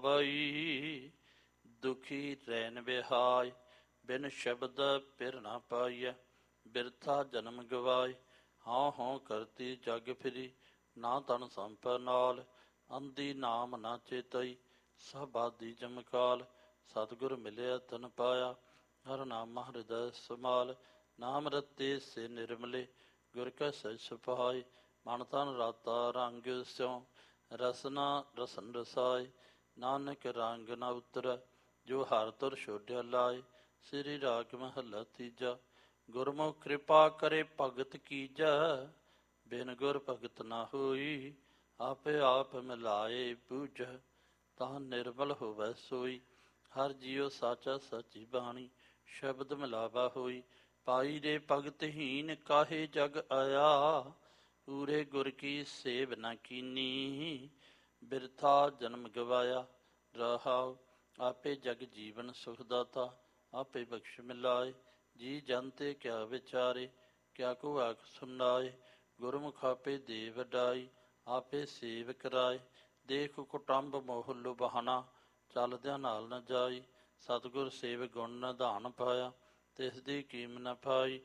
ਆਵਈ। ਦੁਖੀ ਰੈਨ ਵਿਹਾਇ, ਬਿਨ ਸ਼ਬਦ ਪਿਰ ਨਾ ਪਾਈਐ। ਬਿਰਥਾ ਜਨਮ ਗਵਾਏ, ਹਉ ਹਉ ਕਰਤੀ ਜਗ ਫਿਰੀ। ਨਾ ਤਨ ਸੰਪੈ ਨਾਲ, ਅੰਧੀ ਨਾਮ ਨਾ ਚੇਤਈ। ਸਭ ਆਦਿ ਜਮਕਾਲ, ਸਤਿਗੁਰ ਮਿਲਿਆ ਤਨ ਪਾਇਆ। ਹਰ ਨਾਮ ਹਿਰਦੈ ਸਮਾਲ, ਨਾਮ ਰਤੇ ਸੇ ਨਿਰਮਲੇ। ਗੁਰ ਕੈ ਸਹਿਜ ਸੁਭਾਏ, ਮਨ ਤਨ ਰਾਤਾ ਰੰਗ ਸਿਉ। ਰਸਨਾ ਰਸਨ ਰਸਾਏ, ਨਾਨਕ ਰੰਗ ਨ ਉਤਰੈ। ਜੋ ਹਰਿ ਤੁਰ ਛੋਡਿਆ ਲਾਏ। ਸ੍ਰੀ ਰਾਗ ਮਹੱਲਾ ਤੀਜਾ। ਗੁਰਮੁਖ ਕਿਰਪਾ ਕਰੇ ਭਗਤ ਕੀਜੈ, ਬਿਨ ਗੁਰ ਭਗਤ ਨਾ ਹੋਈ। ਆਪੇ ਆਪ ਮਿਲਾਏ ਬੂਝੈ, ਤਾਂ ਨਿਰਮਲ ਹੋਵੈ ਸੋਈ। ਹਰ ਜੀਉ ਸਾਚਾ ਸਾਚੀ ਬਾਣੀ, ਸ਼ਬਦ ਮਿਲਾਵਾ ਹੋਈ। ਪਾਈ ਰੇ ਭਗਤਹੀਨ ਕਾਹੇ ਜਗ ਆਇਆ, ਪੂਰੇ ਗੁਰ ਕੀ ਸੇਵ ਨ ਕੀਨੀ। ਬਿਰਥਾ ਜਨਮ ਗਵਾਇਆ ਰਹਾਉ, ਆਪੇ ਜਗ ਜੀਵਨ ਸੁਖ ਦਾਤਾ। ਆਪੇ ਬਖਸ਼ ਮਿਲਾਏ, ਜੀ ਜਨ ਤੇ ਕਿਆ ਵਿਚਾਰੇ। ਕਿਆ ਕੋ ਆਖ ਸੁਨਾਏ, ਗੁਰਮੁਖ ਆਪੇ ਦੇ ਵਡਾਈ। ਆਪੇ ਸੇਵ ਕਰਾਏ, ਦੇਖ ਕੁਟੰਬ ਮੋਹ ਲੁਭਾਣਾ। ਚੱਲਦਿਆਂ ਨਾਲ ਨ ਜਾਈ, ਸਤਿਗੁਰ ਸੇਵ ਗੁਣ ਨਿਧਾਨ ਪਾਇਆ। ਤਿਸ ਦੀ ਕੀਮ ਨ ਪਾਈ,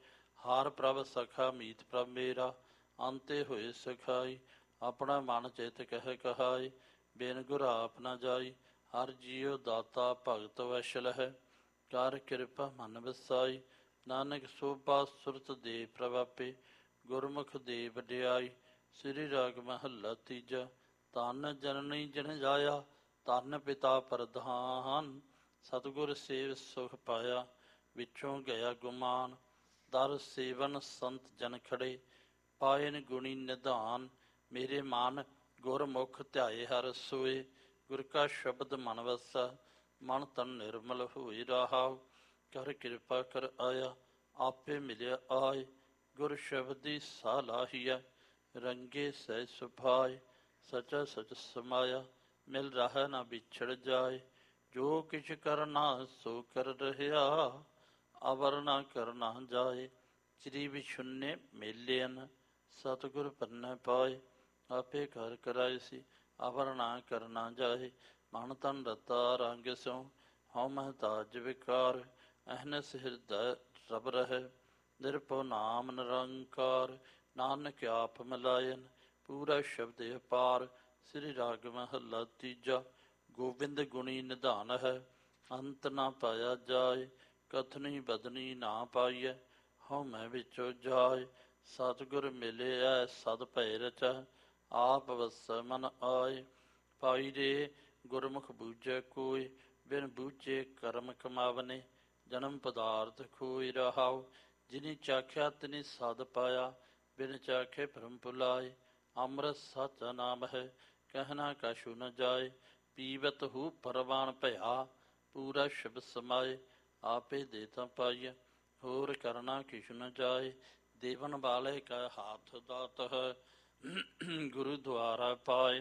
ਹਾਰ ਪ੍ਰਭ ਸਖਾ ਮੀਤ ਪ੍ਰਭ ਮੇਰਾ, ਅੰਤੇ ਹੋਏ ਸਖਾਈ। ਆਪਣਾ ਮਨ ਚਿਤ ਕਹਿ ਕਹਾਈ, ਬਿਨ ਗੁਰ ਆਪ ਨਾ ਜਾਈ। ਹਰ ਜੀਉ ਦਾਤਾ ਭਗਤ ਵੈਸ਼ਲ ਹੈ, ਕਰ ਕਿਰਪਾ ਮਨ ਵਸਾਈ। ਨਾਨਕ ਸੋਭਾ ਸੁਰਤ ਦੇ ਪ੍ਰਭ ਆਪੇ, ਗੁਰਮੁਖ ਦੇ ਵਡਿਆਈ। ਸ੍ਰੀ ਰਾਗ ਮਹੱਲਾ ਤੀਜਾ। ਧੰਨ ਜਨਨੀ ਜਨ ਜਾਇਆ, ਧੰਨ ਪਿਤਾ ਪ੍ਰਧਾਨ। ਸਤਿਗੁਰ ਸੇਵ ਸੁਖ ਪਾਇਆ, ਵਿਚੋਂ ਗਿਆ ਗੁਮਾਨ। ਦਰ ਸੇਵਨ ਸੰਤ ਜਨ ਖੜੇ, ਪਾਇਨ ਗੁਣੀ ਨਿਧਾਨ। ਮੇਰੇ ਮਨ ਗੁਰਮੁਖ ਧਿਆਏ ਹਰ ਸੋਏ, ਗੁਰ ਕਾ ਸ਼ਬਦ ਮਨ ਵਸਾ। ਮਨ ਤਨ ਨਿਰਮਲ ਹੋਈ ਰਹਾਉ, ਕਰ ਕਿਰਪਾ ਕਰ ਆਇਆ। ਆਪੇ ਮਿਲਿਆ ਆਏ, ਗੁਰ ਸ਼ਬਦੀ ਸਾਹ ਲਾਹੀਆ। ਰੰਗੇ ਸਹਿ ਸੁਭਾਏ, ਸਚਾ ਸਚ ਸਮਾਇਆ। ਮਿਲ ਰਹਾ ਨਾ ਵਿਛੜ ਜਾਏ, ਜੋ ਕਿਛ ਕਰਨਾ ਸੋ ਕਰ ਰਹਿਆ। ਅਵਰ ਨਾ ਕਰਨਾ ਜਾਏ, ਸ੍ਰੀ ਵਿਸ਼ੁੰਨੇ ਮੇਲਿਅਨ। ਸਤਿਗੁਰ ਪੰਨੇ ਪਾਏ, ਆਪੇ ਘਰ ਕਰਾਏ ਸੀ। ਅਵਰ ਨਾ ਕਰਨਾ ਜਾਏ, ਮਨ ਤਨ ਰਤਾ ਰੰਗ ਸਿਉ। ਹਉ ਮਹਤਾਜ ਵਿਕਾਰ, ਅਹਨਸ ਹਿਰਦੈ ਰਬ ਰਹਿ। ਨਿਰਭਉ ਨਾਮ ਨਿਰੰਕਾਰ, ਨਾਨਕ ਆਪ ਮਿਲਾਇਨ। ਪੂਰਾ ਸ਼ਬਦ ਅਪਾਰ। ਸ੍ਰੀ ਰਾਗ ਮਹੱਲਾ ਤੀਜਾ। ਗੋਬਿੰਦ ਗੁਣੀ ਨਿਧਾਨ ਹੈ, ਅੰਤ ਨਾ ਪਾਇਆ ਜਾਏ। ਕਥਨੀ ਬਦਨੀ ਨਾ ਪਾਈਐ, ਹਉ ਮੈਂ ਵਿੱਚੋਂ ਜਾਏ। ਸਤਿਗੁਰ ਮਿਲਿਆ ਸਦ ਭੈ ਰਚੈ, ਆਪ ਵਸੈ ਮਨ ਆਏ। ਪਾਈ ਰੇ ਗੁਰਮੁਖ ਬੂਝੈ ਕੋਈ, ਬਿਨ ਬੂਝੇ ਕਰਮ ਕਮਾਵਨੇ। ਜਨਮ ਪਦਾਰਥ ਖੋਇ ਰਹਾਉ, ਜਿਨੀ ਚਾਖਿਆ ਤਿਨੀ ਸਦ ਪਾਇਆ। ਬਿਨ ਚਾਖੇ ਭਰਮ ਭੁਲਾਏ, ਅੰਮ੍ਰਿਤ ਸਚਾ ਨਾਮ ਹੈ, ਕਹਿਣਾ ਕਛੁ ਨ ਜਾਏ। ਪੀਵਤ ਹੂ ਪਰਵਾਨ ਭਇਆ, ਪੂਰਾ ਸ਼ਬਦ ਸਮਾਏ। ਆਪੇ ਦੇ ਤਾਂ ਪਾਈਐ, ਹੋਰ ਕਰਨਾ ਕਿਛੁ ਨ ਜਾਏ। ਦੇਵਨ ਵਾਲੇ ਕਾ ਹਾਥ ਦਾਤ ਹੈ, ਗੁਰੂ ਦੁਆਰਾ ਪਾਏ।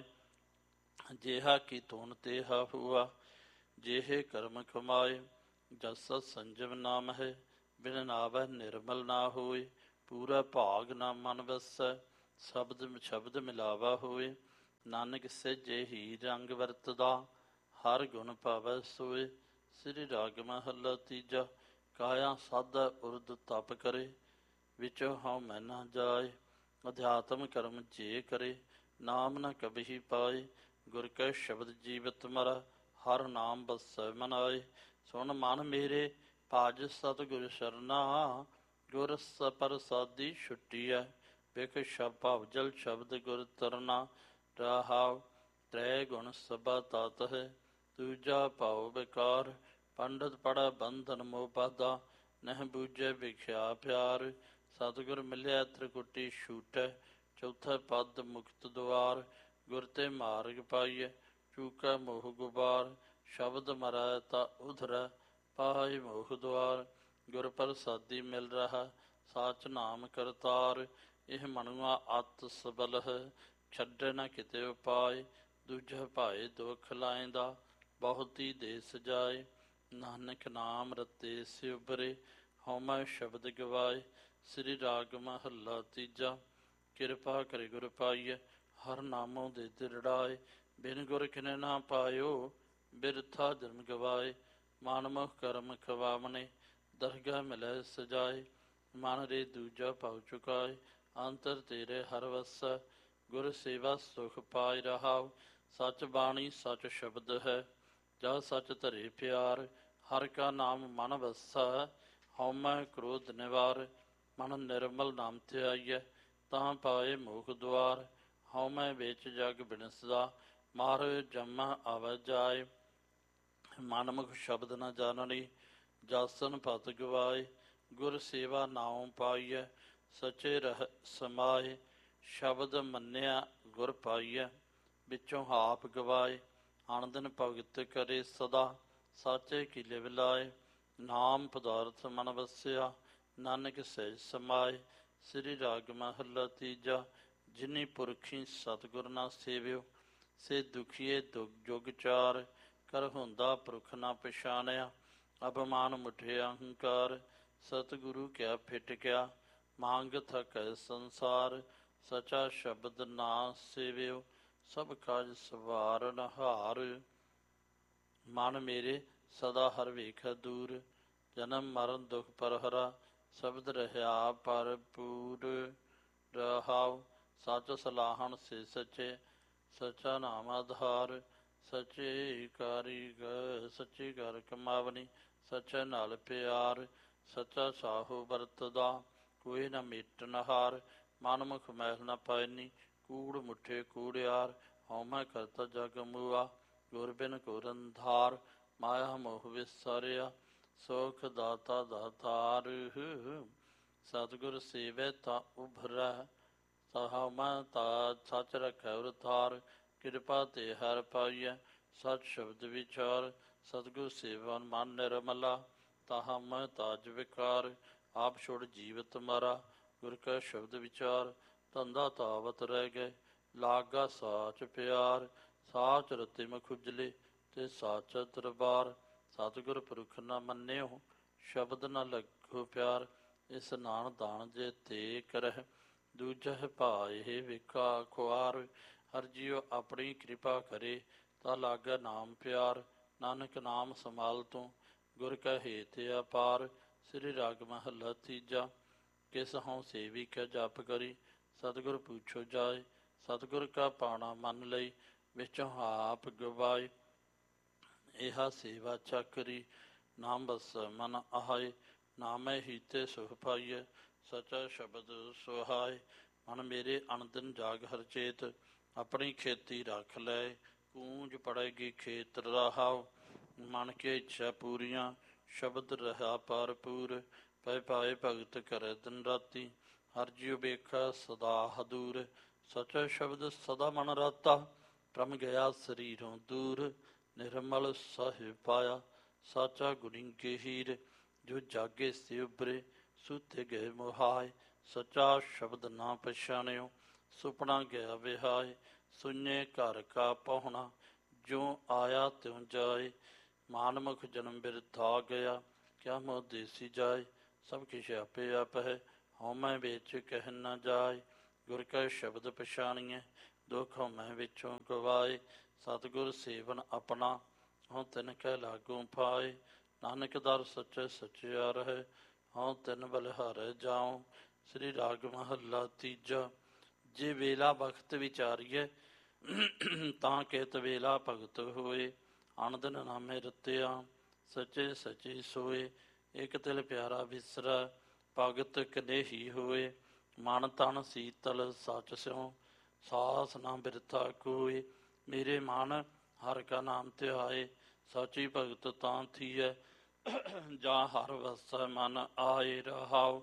ਜਿਹਾ ਕੀ ਧੁਨ ਤੇਹਾ ਹੁਆ, ਜਿਹੇ ਕਰਮ ਕਮਾਏ। ਜਸ ਸੰਜਮ ਨਾਮ ਹੈ, ਬਿਨ ਨਾਵੈ ਨਿਰਮਲ ਨਾ ਹੋਏ। ਪੂਰਾ ਭਾਗ ਨਾ ਮਨ ਵਸੈ, ਸ਼ਬਦ ਸ਼ਬਦ ਮਿਲਾਵਾ ਹੋਏ। ਨਾਨਕ ਸਹਿਜੇ ਹੀ ਰੰਗ ਵਰਤਦਾ, ਹਰ ਗੁਣ ਪਾਵੈ ਸੋਏ। ਸ੍ਰੀ ਰਾਗ ਮਹੱਲਾ ਤੀਜਾ। ਕਾਇਆ ਸਾਧੈ ਉਰਦ ਤਪ ਕਰੇ, ਵਿਚੋਂ ਹਉ ਮੈ ਨਾ ਜਾਏ। ਅਧਿਆਤਮ ਕਰਮ ਜੇ ਕਰੇ, ਨਾਮ ਨ ਕਬਹੀ ਪਾਏ। ਗੁਰ ਕੈ ਸ਼ਬਦ ਜੀਵਤ ਮਰੈ, ਹਰ ਨਾਮ ਬਸੈ ਮਨ ਆਏ। ਸੁਣ ਮਨ ਮੇਰੇ ਭਜ ਸਤਿਗੁਰ ਸਰਨਾ, ਗੁਰ ਪ੍ਰਸਾਦੀ ਛੁੱਟੀਐ। ਬਿਖ ਭਵ ਜਲ ਸ਼ਬਦ ਗੁਰ ਤਰਨਾ, ਰਹਾਉ ਤ੍ਰੈ ਗੁਣ ਸਭਾ ਤਤ ਹੈ। ਦੂਜਾ ਭਾਉ ਵਿਕਾਰ, ਪੰਡਤ ਪੜ੍ਹੈ ਬੰਧਨ ਮੋਹ ਬਾਧਾ। ਨਹਿ ਬੂਝੈ ਵਿਖਿਆ ਪਿਆਰ, ਸਤਿਗੁਰ ਮਿਲਿਆ ਤ੍ਰਿਕੁਟੀ ਛੂਟੈ। ਚੌਥਾ ਪਦ ਮੁਕਤ ਦੁਆਰ, ਗੁਰ ਤੇ ਮਾਰਗ ਪਾਈਐ। ਚੂਕੈ ਮੋਹ ਗੁਬਾਰ, ਸ਼ਬਦ ਮਰੈ ਤਾ ਉਧਰੈ। ਪਾਏ ਮੋਹ ਦੁਆਰ, ਗੁਰ ਪ੍ਰਸਾਦੀ ਮਿਲ ਰਹਾ। ਸਾਚ ਨਾਮ ਕਰਤਾਰ, ਇਹ ਮਨੁਆ ਅਤ ਸਬਲ ਹੈ। ਛੱਡੈ ਨਾ ਕਿਤੇ ਉਪਾਏ, ਦੂਜਾ ਭਾਏ ਦੁਖ ਲਾਇਂਦਾ। ਬਹੁਤੀ ਦੇ ਸਜਾਏ, ਨਾਨਕ ਨਾਮ ਰਤੇ ਸੇ ਉਬਰੇ। ਹਉਮੈ ਸ਼ਬਦ ਗਵਾਏ। ਸ੍ਰੀ ਰਾਗ ਮਹੱਲਾ ਤੀਜਾ। ਕਿਰਪਾ ਕਰੇ ਗੁਰ ਪਾਈਐ, ਹਰ ਨਾਮੋਂ ਦੇ ਦਿਰੜਾਏ। ਬਿਨ ਗੁਰ ਕਿਨੈ ਨਾ ਪਾਇਓ, ਬਿਰਥਾ ਜਨਮ ਗਵਾਏ। ਮਨਮੁਖ ਕਰਮ ਖਵਾਵਨੇ, ਦਰਗਾਹ ਮਿਲੈ ਸਜਾਏ। ਮਨ ਰੇ ਦੂਜਾ ਭਾਉ ਚੁਕਾਏ, ਅੰਤਰ ਤੇਰੇ ਹਰ ਵਸੈ। ਗੁਰ ਸੇਵਾ ਸੁਖ ਪਾਇ ਰਹਾਉ, ਸਚ ਬਾਣੀ ਸਚ ਸ਼ਬਦ ਹੈ। ਜਾ ਸਚ ਧਰੇ ਪਿਆਰ, ਹਰ ਕਾ ਨਾਮ ਮਨ ਵਸੈ। ਹਉਮੈ ਕ੍ਰੋਧ ਨਿਵਾਰ, ਮਨ ਨਿਰਮਲ ਨਾਮ ਧਿਆਈਐ। ਤਾਂ ਪਾਏ ਮੋਖ ਦੁਆਰ, ਹਉਮੈ ਵਿੱਚ ਜਗ ਬਿਨਸਦਾ। ਮਾਰ ਜਮੈ ਆਵੈ ਜਾਏ, ਮਨਮੁਖ ਸ਼ਬਦ ਨ ਜਾਣਨੀ। ਜਾਸਨ ਪਤ ਗਵਾਏ, ਗੁਰ ਸੇਵਾ ਨਾਉ ਪਾਈਐ। ਸਚੇ ਰਹਿ ਸਮਾਏ, ਸ਼ਬਦ ਮੰਨਿਆ ਗੁਰ ਪਾਈਐ। ਵਿੱਚੋਂ ਆਪ ਗਵਾਏ, ਅਣ ਦਿਨ ਭਗਤ ਕਰੇ ਸਦਾ। ਸਾਚੇ ਕੀ ਲਿਵ ਲਾਏ, ਨਾਮ ਪਦਾਰਥ ਮਨ ਵਸਿਆ। ਨਾਨਕ ਸਹਿਜ ਸਮਾਏ। ਸ੍ਰੀ ਰਾਗ ਮਹੱਲਾ ਤੀਜਾ। ਜਿਨੀ ਪੁਰਖੀ ਸਤਿਗੁਰ ਨਾ ਸੇਵਿਓ, ਸੇ ਦੁਖੀਏ ਜੁਗ ਚਾਰ। ਕਰ ਹੁੰਦਾ ਪੁਰਖ ਨਾ ਪਛਾਣਿਆ, ਅਭਿਮਾਨ ਮੁਠੇ ਅਹੰਕਾਰ। ਸਤਿਗੁਰੂ ਕਿਆ ਫਿਟ ਕਿਆ, ਮੰਗ ਥਕੈ ਸੰਸਾਰ। ਸਚਾ ਸ਼ਬਦ ਨਾ ਸੇਵਿਓ, ਸਭ ਕਾਜ ਸਵਾਰਨ ਹਾਰ। ਮਨ ਮੇਰੇ ਸਦਾ ਹਰ ਵੇਖੈ ਦੂਰ, ਜਨਮ ਮਰਨ ਦੁਖ ਪਰਹਰਾ। ਸ਼ਬਦ ਰਹਾ ਭਰਪੂਰ ਰਹਾਉ। ਸਚ ਸਲਾਹਣ ਸੇ ਸਚੇ, ਸਚਾ ਨਾਮ ਆਧਾਰ। ਸਚੇ ਕਾਰੀਗਰ ਸੱਚੀ ਕਰ ਕਮਾਵਨੀ, ਸਚੇ ਨਾਲ ਪਿਆਰ। ਸਚਾ ਸਾਹੋ ਵਰਤਦਾ, ਕੋਈ ਨਾ ਮੇਟਨ ਹਾਰ। ਮਨ ਮੁਖ ਮੈਲ ਨ ਪਾਇਨੀ, ਕੂੜ ਮੁੱਠੇ ਕੂੜਿਆਰ। ਹਉਮੈ ਕਰਤਾ ਜਗ ਮੂਆ, ਗੁਰ ਬਿਨ ਘੋਰ ਅੰਧਾਰ। ਮਾਇਆ ਮੋਹ ਵਿਸਾਰਿਆ, ਸੁਖ ਦਾਤਾ ਦਾਤਾਰ। ਸਤਿਗੁਰ ਸੇਵੈ ਤਾਂ ਉਭਰੈ, ਸਹਾ ਮੈਂ ਤਾ ਸੱਚ ਰਖੈ ਉਰਤਾਰ। ਕਿਰਪਾ ਤੇ ਹਰਿ ਪਾਈਐ, ਸਚ ਸ਼ਬਦ ਵਿਚਾਰ। ਸਤਿਗੁਰ ਸੇਵਨ ਮਨ ਨਿਰਮਲਾ, ਤਾਹਾ ਮੈਂ ਤਾਜ ਵਿਕਾਰ। ਆਪ ਛੋੜ ਜੀਵਤ ਮਾਰਾ, ਗੁਰ ਕੈ ਸ਼ਬਦ ਵਿਚਾਰ। ਧੰਦਾ ਤਾਵਤ ਰਹਿ ਗਏ, ਲਾਗਾ ਸਾਚ ਪਿਆਰ। ਸਾਚ ਰਤੇ ਮ ਖੁਜਲੇ, ਤੇ ਸਾਚ ਦਰਬਾਰ। ਸਤਿਗੁਰ ਪੁਰਖ ਨ ਮੰਨਿਓ, ਸ਼ਬਦ ਨ ਲੱਗੋ ਪਿਆਰ। ਇਸ ਨਾਨ ਦਾਨ ਜੇ ਤੇ ਕਰਹਿ, ਦੂਜਹਿ ਭਾਏ ਵਿਖਾ ਖੁਆਰ। ਹਰਿ ਜੀਉ ਆਪਣੀ ਕਿਰਪਾ ਕਰੇ, ਤਾ ਲਾਗੈ ਨਾਮ ਪਿਆਰ। ਨਾਨਕ ਨਾਮ ਸੰਭਾਲ ਤੂੰ, ਗੁਰ ਕੈ ਹੇਤ ਅਪਾਰ। ਸ੍ਰੀ ਰਾਗ ਮਹੱਲਾ ਤੀਜਾ। ਕਿਸ ਹਉ ਸੇਵੀ ਕੈ ਜਪ ਕਰੀ, ਸਤਿਗੁਰ ਪੁੱਛੋ ਜਾਏ। ਸਤਿਗੁਰ ਕਾ ਪਾਣਾ ਮੰਨ ਲਈ, ਵਿੱਚੋਂ ਆਪ ਗਵਾਏ। ਇਹਾ ਸੇਵਾ ਚਾਕਰੀ, ਨਾਮ ਬਸ ਮਨ ਆਏ। ਨਾਮੈ ਹੀਤੇ ਸੁਖ ਪਾਈਐ, ਸਚਾ ਸ਼ਬਦ ਸੁਹਾਏ। ਮਨ ਮੇਰੇ ਅਣਦਿਨ ਜਾਗ ਹਰ ਚੇਤ, ਆਪਣੀ ਖੇਤੀ ਰੱਖ ਲੈ। ਕੂੰਜ ਪੜੇਗੀ ਖੇਤ ਰਹਾਉ, ਮਨ ਕੀ ਇੱਛਾ ਪੂਰੀਆਂ। ਸ਼ਬਦ ਰਹਾ ਭਰਪੂਰ, ਪੈ ਪਾਏ ਭਗਤ ਕਰੈ ਦਿਨ ਰਾਤੀ। ਹਰਿ ਜੀਉ ਵੇਖੈ ਸਦਾ ਹਦੂਰ, ਸਚਾ ਸ਼ਬਦ ਸਦਾ ਮਨ ਰਾਤਾ। ਭ੍ਰਮ ਗਿਆ ਸਰੀਰੋਂ ਦੂਰ, ਨਿਰਮਲ ਸਾਹਿਬ ਪਾਇਆ। ਸਾਚਾ ਗੁਣੀ ਗਹੀਰ, ਜੋ ਜਾਗੇ ਸੇ ਉਬਰੇ। ਸੂਤੇ ਗਏ ਮੁਹਾਏ, ਸਚਾ ਸ਼ਬਦ ਨਾ ਪਛਾਣਿਓ। ਸੁਪਨਾ ਗਿਆ ਵਿਹਾਏ, ਸੁਣੇ ਘਰ ਕਾ ਪਹੁਣਾ। ਜੋ ਆਇਆ ਤਿਉ ਜਾਏ, ਮਾਨਮੁਖ ਜਨਮ ਬਿਰਥਾ ਗਿਆ। ਕਿਆ ਮੋਹ ਦੇਸੀ ਜਾਏ, ਸਭ ਕਿਛ ਆਪੇ ਆਪ ਹੈ। ਹਉਮੈ ਵਿੱਚ ਕਹਿ ਨ ਜਾਏ, ਗੁਰ ਕੈ ਸ਼ਬਦ ਪਛਾਣੀਐ। ਦੁਖ ਹਉਮੈ ਵਿੱਚੋਂ ਗਵਾਏ, ਸਤਿਗੁਰ ਸੇਵਨ ਆਪਣਾ। ਹਉ ਤਿਨ ਕੈ ਲਾਗੂ ਪਾਏ, ਨਾਨਕ ਦਰ ਸੱਚੇ ਸਚਿਆਰ ਹੈ। ਹਉ ਤਿਨ ਬਲਿਹਾਰੈ ਜਾਉ। ਸ੍ਰੀ ਰਾਗ ਮਹੱਲਾ ਤੀਜਾ। ਜੇ ਵੇਲਾ ਬਖਤ ਵਿਚਾਰੀਐ, ਤਾਂ ਕਿਤ ਵੇਲਾ ਭਗਤ ਹੋਏ। ਅਣ ਦਿਨ ਨਾਮੇ ਰਤਿਆ, ਸਚੇ ਸਚੀ ਸੋਏ। ਇਕ ਤਿਲ ਪਿਆਰਾ ਵਿਸਰੈ, ਭਗਤ ਕਨੇਹੀ ਹੋਏ। ਮਨ ਤਨ ਸੀਤਲ ਸਚ ਸਿਉ, ਸਾਸ ਨਾ ਬਿਰਥਾ ਕੋਇ। ਮੇਰੇ ਮਨ ਹਰਿ ਕਾ ਨਾਮ ਧਿਆਏ, ਸਾਚੀ ਭਗਤ ਤਾਂ ਥੀਐ। ਜਾਂ ਹਰਿ ਵਸੈ ਮਨ ਆਏ ਰਹਾਉ।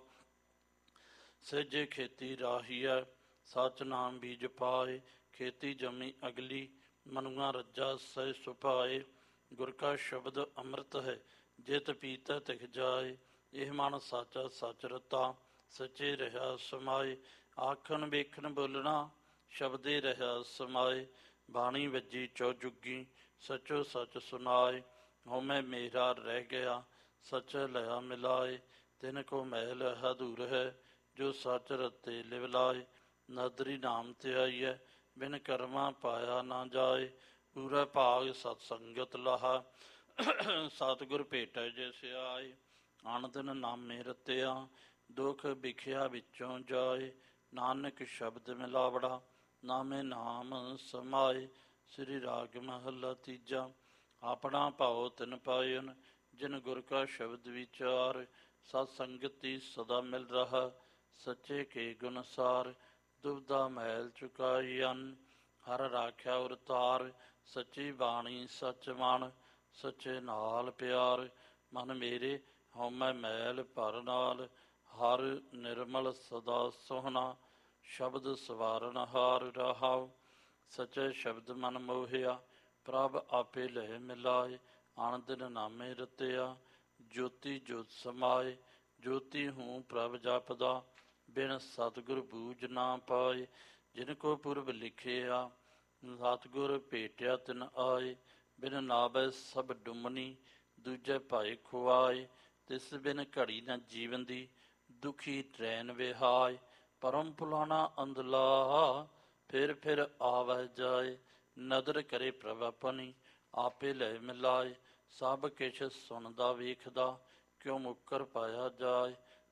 ਸਹਿਜੇ ਖੇਤੀ ਰਾਹੀਐ, ਸਚ ਨਾਮ ਬੀਜ ਪਾਏ। ਖੇਤੀ ਜੰਮੀ ਅਗਲੀ, ਮਨੁਆ ਰੱਜਾ ਸਹਿ ਸੁਭਾਏ। ਗੁਰ ਕਾ ਸ਼ਬਦ ਅੰਮ੍ਰਿਤ ਹੈ, ਜਿਤ ਪੀਤੈ ਤਿਖ ਜਾਏ। ਇਹ ਮਨ ਸਾਚਾ ਸਚ ਰਤਾ, ਸੱਚੇ ਰਿਹਾ ਸਮਾਏ। ਆਖਣ ਵੇਖਣ ਬੋਲਣਾ, ਸ਼ਬਦੇ ਰਿਹਾ ਸਮਾਏ। ਬਾਣੀ ਵੱਜੀ ਚੌਜੁਗੀ, ਸਚੋ ਸਚ ਸੁਨਾਏ। ਹਉਮੈ ਮੇਰਾ ਰਹਿ ਗਿਆ, ਸਚ ਲਿਆ ਮਿਲਾਏ। ਤਿਨ ਕੋ ਮੈਲ ਹਦੂਰ ਹੈ, ਜੋ ਸਚ ਰਤੇ ਲਿਵ ਲਾਏ। ਨਦਰੀ ਨਾਮ ਧਿਆਈਐ, ਬਿਨ ਕਰਮਾ ਪਾਇਆ ਨਾ ਜਾਏ। ਪੂਰਾ ਭਾਗ ਸਤ ਸੰਗਤ ਲਾਹਾ, ਸਤਿਗੁਰ ਭੇਟੈ ਜਿਸ ਆਏ। ਅਣ ਦਿਨ ਨਾਮੇ ਰਤਿਆ, ਦੁਖ ਵਿਖਿਆ ਵਿੱਚੋਂ ਜਾਏ। ਨਾਨਕ ਸ਼ਬਦ ਮਿਲਾਵੜਾ, ਨਾਮੇ ਨਾਮ ਸਮਾਏ। ਸ੍ਰੀ ਰਾਗ ਮਹੱਲਾ ਤੀਜਾ। ਆਪਣਾ ਭਾਉ ਤਿਨ ਪਾਇਨ, ਜਿਨ ਗੁਰ ਕਾ ਸ਼ਬਦ ਵਿਚਾਰ। ਸਤ ਸੰਗਤੀ ਸਦਾ ਮਿਲ ਰਹਾ, ਸੱਚੇ ਕੇ ਗੁਣ ਸਾਰ। ਦੁਬਦਾ ਮੈਲ ਚੁਕਾਈ ਅੰਨ, ਹਰ ਰਾਖਿਆ ਉਰਤਾਰ। ਸੱਚੀ ਬਾਣੀ ਸਚ ਮਨ, ਸੱਚੇ ਨਾਲ ਪਿਆਰ। ਮਨ ਮੇਰੇ ਹਉਮੈ ਮੈਲ ਭਰ ਨਾਲ, ਹਰ ਨਿਰਮਲ ਸਦਾ ਸੋਹਣਾ। ਸ਼ਬਦ ਸਵਾਰਨ ਹਾਰ ਰਹਾਉ, ਸਚੇ ਸ਼ਬਦ ਮਨ ਮੋਹਿਆ। ਪ੍ਰਭ ਆਪੇ ਲੈ ਮਿਲਾਏ, ਅਣ ਦਿਨ ਨਾਮੇ ਰਤਿਆ। ਜੋਤੀ ਜੋਤ ਸਮਾਏ, ਜੋਤੀ ਹੂੰ ਪ੍ਰਭ ਜਪਦਾ। ਬਿਨ ਸਤਿਗੁਰ ਬੂਝ ਨਾ ਪਾਏ। ਜਿਨ ਕੋ ਪੁਰਬ ਲਿਖਿਆ, ਸਤਿਗੁਰ ਭੇਟਿਆ ਤਿਨ ਆਏ। ਬਿਨ ਨਾਵੈ ਸਭ ਡੁੰਮਣੀ, ਦੂਜੇ ਭਾਏ ਖੁਆਏ। ਤਿਸ ਬਿਨ ਘੜੀ ਨ ਜੀਵਨ ਦੀ, ਦੁਖੀ ਟ੍ਰੈਨ ਵਿਹਾਏ। ਪਰਮ ਭੁਲਾਣਾ ਅੰਧਲਾ, ਫਿਰ ਫਿਰ ਆਵੈ ਜਾਏ। ਨਦਰ ਕਰੇ ਪ੍ਰਭ ਆਪਣੀ, ਆਪੇ ਲੈ ਮਿਲਾਏ। ਸਭ ਕਿਛ ਸੁਣਦਾ ਵੇਖਦਾ, ਕਿਉ ਮੁੱਕਰ ਪਾਇਆ ਜਾਏ।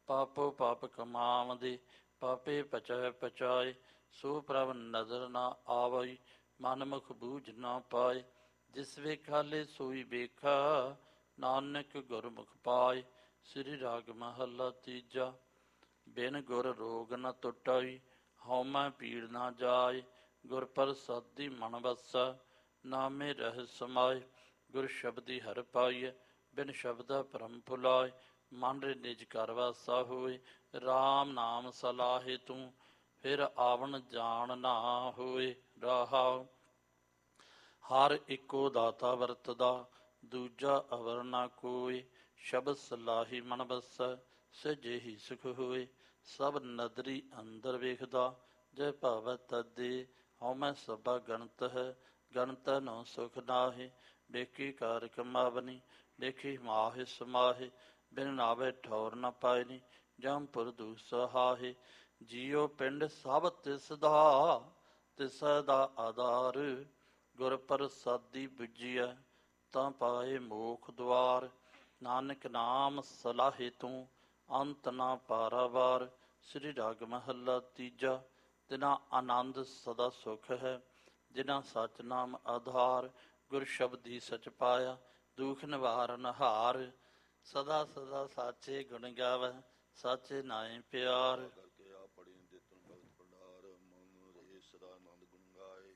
ਪਾਪੋ ਪਾਪ ਕਮਾਵਦੇ, ਪਾਪੇ ਪਚੈ ਪਚਾਏ। ਸੋ ਪ੍ਰਭ ਨਜ਼ਰ ਨਾ ਆਵਈ, ਮਨ ਮੁਖ ਬੂਝ ਨਾ ਪਾਏ। ਜਿਸ ਵੇਖਾਲੇ ਸੋਈ ਵੇਖਾ, ਨਾਨਕ ਗੁਰਮੁਖ ਪਾਏ। ਸ੍ਰੀ ਰਾਗ ਮਹੱਲਾ ਤੀਜਾ। ਬਿਨ ਗੁਰ ਰੋਗ ਨ ਟੁਟਾਈ, ਹਉਮੈ ਪੀੜ ਨਾ ਜਾਏ। ਗੁਰ ਪ੍ਰਸਾਦੀ ਮਨ ਵਸੈ, ਨਾਮੇ ਰਹਿ ਸਮਾਏ। ਗੁਰ ਸ਼ਬਦੀ ਹਰਿ ਪਾਈਐ, ਬਿਨ ਸ਼ਬਦਾ ਭਰਮ ਭੁਲਾਏ। ਮਨ ਰੇ ਨਿਜ ਘਰ ਵਾਸਾ ਹੋਏ, ਰਾਮ ਨਾਮ ਸਲਾਹੇ ਤੂੰ। ਫਿਰ ਆਵਣ ਜਾਣ ਨਾ ਹੋਏ। ਰਹਾਉ ਹਰ ਇੱਕੋ ਦਾਤਾ ਵਰਤਦਾ, ਦੂਜਾ ਅਵਰ ਨਾ ਕੋਇ। ਸ਼ਬਦ ਸਲਾਹੀ ਮਨ ਵਸੈ, ਸਜੇ ਹੀ ਸੁਖ ਹੋਏ। ਸਭ ਨਦਰੀ ਅੰਦਰ ਵੇਖਦਾ, ਜੇ ਭਾਵੈ ਤਦੇ। ਹਉਮੈ ਸਭਾ ਗਣਤ ਹੈ, ਗਣਤ ਨੋ ਸੁਖ ਨਾਹੀ। ਵੇਖੀ ਕਾਰ ਕਮਾਵਨੀ, ਦੇਖੀ ਮਾਹਿ ਸਮਾਹੇ। ਬਿਨ ਨਾਵੇ ਠੌਰ ਨ ਪਾਇਨੀ, ਜਮਪੁਰ ਦੁਸਹਾਹੇ। ਜੀਉ ਪਿੰਡ ਸਭ ਤਿਸ ਦਾ, ਤਿਸੈ ਦਾ ਆਧਾਰ। ਗੁਰ ਪ੍ਰਸਾਦੀ ਬੁਝੀਐ, ਤਾਂ ਪਾਏ ਮੋਖ ਦੁਆਰ। ਨਾਨਕ ਨਾਮ ਸਲਾਹੇ ਤੂੰ, ਅੰਤ ਨਾ ਪਾਰਾਵਾਰ। ਸ੍ਰੀ ਰਾਗ ਮਹੱਲਾ ਤੀਜਾ। ਤਿਨਾ ਆਨੰਦ ਸਦਾ ਸੁਖ ਹੈ, ਜਿਨਾ ਸਚ ਨਾਮ ਆਧਾਰ। ਗੁਰ ਸ਼ਬਦੀ ਸਚ ਪਾਇਆ, ਦੁਖ ਨਿਵਾਰਨ ਹਾਰ। ਸਦਾ ਸਦਾ ਸਾਚੇ ਗੁਣ ਗਾਵੈ, ਸਾਚੇ ਨਾਏ ਪਿਆਰ। ਕਰਕੇ ਆ ਪੜੀ ਦਿੱਤਨ ਭਗਤ ਭੰਡਾਰ, ਮਨ ਰਹੇ ਸਦਾ ਆਨੰਦ ਗੁਣ ਗਾਏ।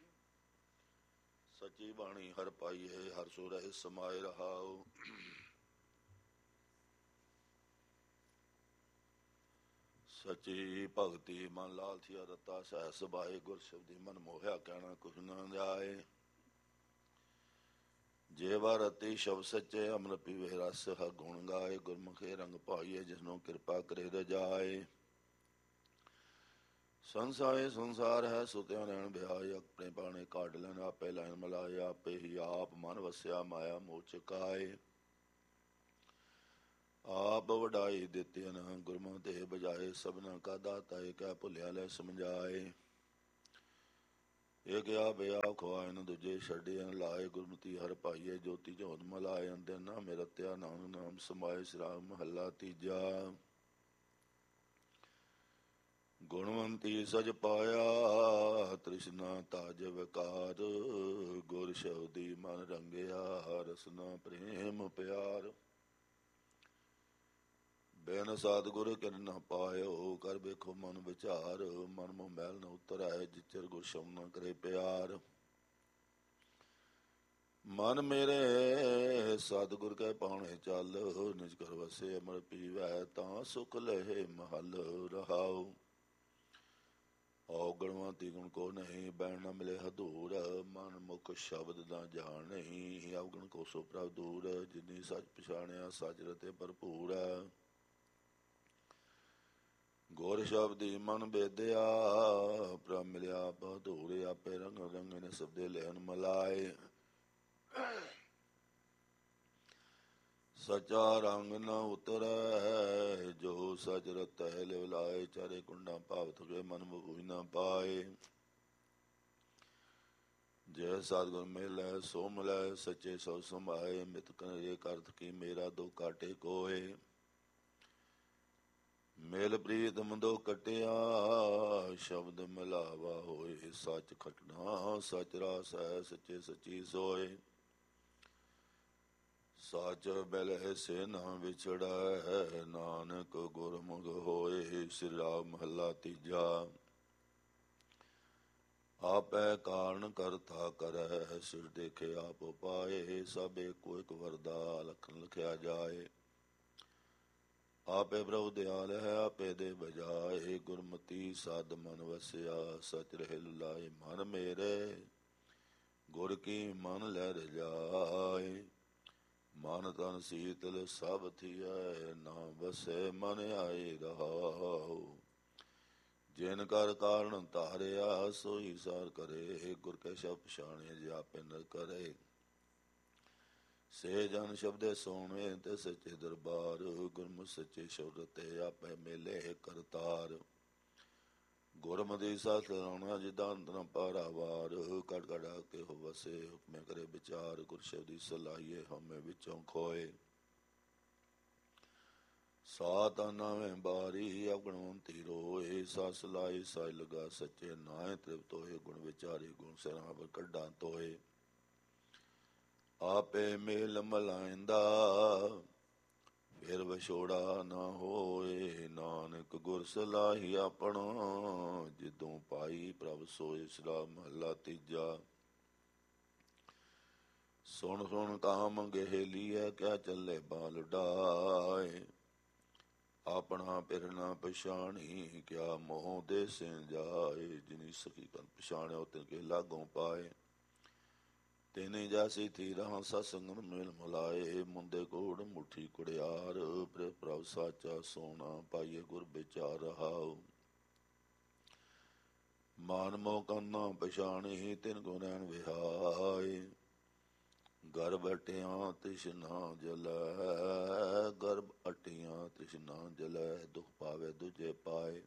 ਸੱਚੀ ਬਾਣੀ ਹਰ ਪਾਈਏ, ਹਰ ਸੋ ਰਹੇ ਸਮਾਏ। ਰਹਾਉ ਸੱਚੀ ਭਗਤੀ ਮਨ ਲਾਲਥੀਆ ਰਤਾ, ਸਹਿ ਸੁਭਾਏ। ਗੁਰ ਸ਼ਬਦੀ ਮਨ ਮੋਹਿਆ, ਕਹਿਣਾ ਕੁਛ ਨਾ ਜਾਏ। ਜੇ ਵਾਰ ਰਤੀ ਸ਼ਬਦ ਸੱਚੇ, ਅੰਮ੍ਰਿਤ ਪੀਵੇ ਰਸ ਹ ਗੁਣ ਗਾਏ। ਗੁਰਮੁਖੇ ਰੰਗ ਪਾਈਏ, ਜਿਸਨੂੰ ਕਿਰਪਾ ਕਰੇ ਰਜਾਏ। ਸੰਸਾਰੇ ਸੰਸਾਰ ਹੈ, ਸੁਤਿਆ ਰਹਿਣ ਬਿਹਾਏ। ਆਪਣੇ ਬਾਣੇ ਕਾਢ ਲੈਣ, ਆਪੇ ਲੈਣ ਮਲਾਏ। ਆਪੇ ਹੀ ਆਪ ਮਨ ਵਸਿਆ, ਮਾਇਆ ਮੋਹ ਚੁਕਾਏ। ਆਪ ਵਡਾਈ ਦਿੱਤੇ ਨ, ਗੁਰਮੁਖ ਦੇ ਬਜਾਏ। ਸਭਨਾ ਕਾ ਦਾਤਾ, ਏਕੈ ਭੁਲਿਆ ਲੈ ਸਮਝਾਏ। ਏਕ ਆਪ ਆਪ ਖਵਾਏ ਨ, ਦੂਜੇ ਛੱਡੇ ਨ ਲਾਏ। ਗੁਰਮਤੀ ਹਰਿ ਪਾਈਏ, ਜੋਤੀ ਜੋਤ ਮਲਾਏ। ਅੰਦੇ ਨਾ ਮੇਰਾ ਤਿਆ, ਨਾਨਕ ਨਾਮ ਸਮਾਏ। ਸ੍ਰੀ ਰਾਗ ਮਹੱਲਾ ਤੀਜਾ। ਗੁਣਵੰਤੀ ਸਜ ਪਾਇਆ, ਤ੍ਰਿਸ਼ਨਾ ਤਾਜ ਵਿਕਾਰ। ਗੁਰ ਸ਼ਬਦੀ ਮਨ ਰੰਗਿਆ, ਰਸਨਾ ਪ੍ਰੇਮ ਪਿਆਰ। ਬਿਨ ਸਤਿਗੁਰ ਕਿਨ ਨ ਪਾਇਓ, ਕਰ ਵੇਖੋ ਮਨ ਵਿਚਾਰ। ਮਨ ਮੋਹ ਮੈਲ ਨ ਉਤਰੈ, ਜਿਚਰ ਗੁਰ ਸ਼ਬਦ ਨ ਕਰੇ ਪਿਆਰ। ਮਨ ਮੇਰੇ ਸਤਿਗੁਰ ਕੈ ਪਾਉਣੇ ਚੱਲ, ਨਿਜ ਘਰ ਵਸੇ ਅੰਮ੍ਰਿਤ ਪੀਵੈ, ਤਾਂ ਸੁਖ ਲਹੇ ਮਹਲ। ਰਹਾਉ ਔਗਣਵੰਤੀ ਗੁਣ ਕੋ ਨਹੀਂ, ਬੈਣ ਨ ਮਿਲੇ ਹਦੂਰ। ਮਨ ਮੁਖ ਸ਼ਬਦ ਨ ਜਾਣਈ, ਅਵਗੁਣ ਕੋ ਸੋ ਪ੍ਰਭ ਦੂਰ। ਜਿਨੀ ਸੱਚ ਪਛਾਣਿਆ, ਸਚ ਰਤੇ ਭਰਪੂਰ। ਗੁਰ ਸ਼ਬਦੀ ਮਨ ਬੇਦਿਆ, ਪ੍ਰਭ ਮਿਲਿਆ ਬਹਦੂਰ। ਆਪੇ ਰੰਗ ਰੰਗਨ ਸਬਦੇ ਲੈਣ ਮਲਾਏ। ਸਚਾ ਰੰਗ ਨ ਉਤਰੈ, ਜੋ ਸਚ ਰਤੈ ਲਿਵ ਲਾਏ। ਚਾਰੇ ਕੁੰਡਾ ਭਾਵ ਥਕੇ, ਮਨ ਬੂਝ ਨ ਪਾਏ। ਜੈ ਸਤਿਗੁਰ ਮਿਲੈ ਸੋ ਮਿਲੈ, ਸੱਚੇ ਸੋ ਸਮਾਏ। ਮਿਤ ਕਰੇ ਕਰਤ ਕੀ, ਮੇਰਾ ਦੁਖ ਕਾਟੇ ਕੋਏ। ਮੇਲ ਪ੍ਰੀਤਮ ਦੋ ਕਟਿਆ, ਸ਼ਬਦ ਮਿਲਾਵਾ ਹੋਏ। ਸੱਚ ਖਟਣਾ ਸਚ ਰਾਸ ਹੈ, ਸੱਚੇ ਸੱਚੀ ਸੋਏ। ਸਚ ਬਿਲਹਿ ਸੇ ਨਾ ਵਿਛੜੈ, ਨਾਨਕ ਗੁਰਮੁਖ ਹੋਏ। ਸ੍ਰੀ ਰਾਗ ਮਹੱਲਾ ਤੀਜਾ। ਆਪੈ ਕਾਰਨ ਕਰਤਾ ਕਰੈ, ਸਿਰ ਦੇਖੇ ਆਪ ਉਪਾਏ। ਸਭ ਏਕੋ ਇਕ ਵਰਦਾ, ਲਖਨ ਲਿਖਿਆ ਜਾਏ। ਆਪੇ ਪ੍ਰਭੁ ਦਿਆਲ ਹੈ, ਆਪੇ ਦੇ ਬਜਾਏ। ਗੁਰਮਤੀ ਸਦ ਮਨ ਵਸਿਆ, ਸਚ ਰਹਿ ਲਾਏ। ਮਨ ਮੇਰੇ ਗੁਰ ਕੀ ਮਨ ਲੈ ਰਜਾਏ। ਮਨ ਤਨ ਸੀਤਲ ਸਭ ਥੀਐ, ਨਾ ਵਸੈ ਮਨ ਆਏ। ਰਹਾਉ ਜਿਨ ਕਰ ਕਾਰਨ ਧਾਰਿਆ, ਸੋਈ ਸਾਰ ਕਰੇ। ਗੁਰ ਕੈ ਸ਼ਬਦ ਪਛਾਣੇ, ਜੇ ਆਪੇ ਨ ਕਰੇ। ਸੇ ਜਨ ਸ਼ਬਦੇ ਸੋਣੇ, ਤੇ ਸੱਚੇ ਦਰਬਾਰ। ਗੁਰਮੁਖ ਸੱਚੇ ਸ਼ਬਦ ਤੇ, ਆਪੇ ਮੇਲੇ ਕਰਤਾਰ। ਗੁਰਮਤਿ ਸਤ ਲਾਉਣਾ, ਜਿਦਾ ਅੰਤ ਨ ਪਾਰਾਵਾਰ। ਕੜ ਕੜਾ ਕੇ ਹੋ ਵਸੇ, ਹੁਕਮੇ ਕਰੇ ਵਿਚਾਰ। ਗੁਰ ਸ਼ਬਦੀ ਸਲਾਹੀਏ, ਹਉਮੈ ਵਿੱਚੋਂ ਖੋਏ। ਸਾਤ ਨਾਵੇਂ ਬਾਰੀ ਅਗਣਵੰਤੀ ਰੋਏ, ਸਸ ਲਾਈ ਸਾਇ ਲਗਾ ਸੱਚੇ ਨਾਏ ਤ੍ਰਿਪਤ ਹੋਏ, ਗੁਣ ਵਿਚਾਰੀ ਗੁਣ ਸਿਰਾਂ ਪਰ ਕੱਢਾਂ ਤੋਏ। ਆਪੇ ਮੇਲ ਮਲਾਇੰਦਾ ਫਿਰ ਵਿਛੋੜਾ ਨਾ ਹੋਏ, ਨਾਨਕ ਗੁਰ ਸਲਾਹੀ ਆਪਣਾ, ਜਿਦੋਂ ਪਾਈ ਪ੍ਰਭ ਸੋਇ। ਸਰਾ ਮਹਲਾ ਤੀਜਾ। ਸੁਣ ਸੁਣ ਕਾਮ ਗਹੇਲੀਐ, ਕਿਆ ਚੱਲੇ ਬਾਲ ਡਾਏ, ਆਪਣਾ ਪਿਰ ਨਾ ਪਛਾਣੀ, ਕਿਆ ਮੋਹ ਦੇ ਸਿੰ ਜਾਏ। ਜਿਨੀ ਸਖੀ ਕਨ ਪਛਾਣਿਓ, ਤਿਨ ਕੇ ਲਾਗੋਂ ਪਾਏ, ਤੇਨੇ ਜਾਸੀ ਥੀ ਰਹਾ ਸਤਸੰਗਨ ਮੇਲ ਮੁਲਾਏ। ਮੁੰਦੇ ਕੋੜ ਮੁੱਠੀ ਕੁੜਿਆਰ, ਪ੍ਰਿ ਪ੍ਰਭ ਸਾਚਾ ਸੋਨਾ, ਪਾਈਏ ਗੁਰ ਵਿਚਾਰ ਰਹਾਉ। ਮਾਨ ਮੋਹ ਕੰਨਾ ਪਛਾਣੀ, ਤਿਨ ਕੋ ਨੈਣ ਵਿਹਾਏ, ਗਰਭ ਅਟਿਆਂ ਤ੍ਰਿਸ਼ਨਾ ਜਲੈ, ਗਰਭ ਅਟਿਆਂ ਤ੍ਰਿਸ਼ਨਾ ਜਲੈ, ਦੁਖ ਪਾਵੇ ਦੂਜੇ ਪਾਏ।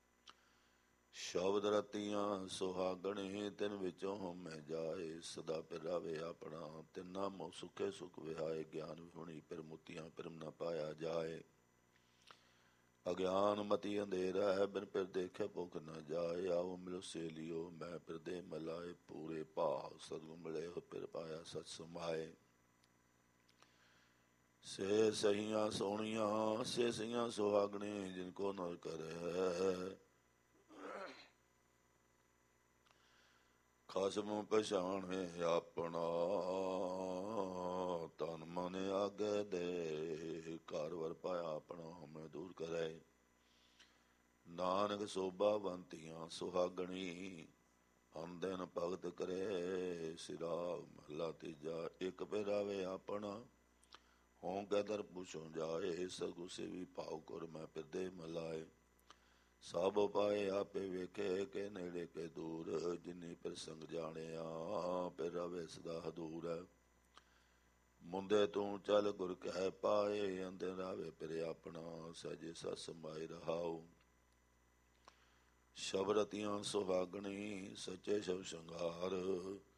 ਸ਼ਬਦ ਰਤੀਆਂ ਸੁਹਾਗਣੇ, ਤਿਨ ਵਿੱਚੋਂ ਹਉਮੈ ਜਾਏ, ਸਦਾ ਪਿਰ ਰਾਵੇ ਆਪਣਾ, ਤਿਨ ਨਾਮੋ ਸੁਖੇ ਸੁਖ ਵਿਹਾਏ। ਗਿਆਨ ਵਿਹੁਣੀ ਪਿਰ ਮੁਤੀਆਂ, ਪਿਰਮ ਨ ਪਾਇਆ ਜਾਏ। ਅਗਿਆਨ ਮਤੀ ਅੰਧੇਰਾ ਹੈ, ਬਿਨ ਪਿਰ ਦੇਖੇ ਭੁਖ ਨ ਜਾਏ। ਆਓ ਮਿਲੋ ਸੇਲਿਓ, ਮੈਂ ਪਿਰ ਦੇ ਮਲਾਏ, ਪੂਰੇ ਭਾਵ ਸਤਿਗੁਰ ਮਿਲੇ ਹੋ, ਪਿਰ ਪਾਇਆ ਸਚ ਸਮਾਏ। ਸੇ ਸਹੀਆਂ ਸੋਹਣੀਆਂ, ਸੇ ਸਹੀਆਂ ਸੁਹਾਗਣੇ, ਜਿਨ ਕੋ ਨ ਕਰੇ ਖਸਮ ਪਛਾਣੇ ਆਪਣਾ, ਤਨ ਮਨ ਆਗੇ ਦੇ, ਘਰ ਵਰ ਪਾਇਆ ਆਪਣਾ, ਹਮੇ ਦੂਰ ਕਰੇ। ਨਾਨਕ ਸੋਭਾਵੰਤੀਆਂ ਸੁਹਾਗਣੀ, ਅੰਦਨ ਭਗਤ ਕਰੇ। ਸਿਰਾ ਮਹਲਾ ਤੀਜਾ। ਇਕ ਪਹਿਰਾਵੇ ਆਪਣਾ, ਹੋਂ ਕੈ ਦਰ ਪੁਛੋ ਜਾਏ, ਸਤਿਗੁਰ ਸੇਵੀ ਭਾਉ ਕਰ ਮੈਂ ਪਿਰਦੇ ਮਲਾਏ। ਸਭ ਉਪਾਏ ਆਪੇ ਵੇਖੇ, ਕੇ ਨੇੜੇ ਕੇ ਦੂਰ, ਜਿਨੀ ਪਿਰ ਸੰਗ ਜਾਣਿਆ, ਪਿਰ ਰਵੇ ਸਦਾ ਹਦੂਰ। ਮੁੰਦੇ ਤੂੰ ਚੱਲ ਗੁਰ ਕਹਿ ਪਾਏ, ਅੰਦਰ ਰਾਵੇ ਪਿਰ ਆਪਣਾ, ਸਹਿਜੇ ਸਤ ਸਮਾਏ ਰਹਾਉ। ਸ਼ਬਰਤੀਆਂ ਸੁਹਾਗਣੀ, ਸੱਚੇ ਸ਼ਬ ਸ਼ੰਗਾਰ,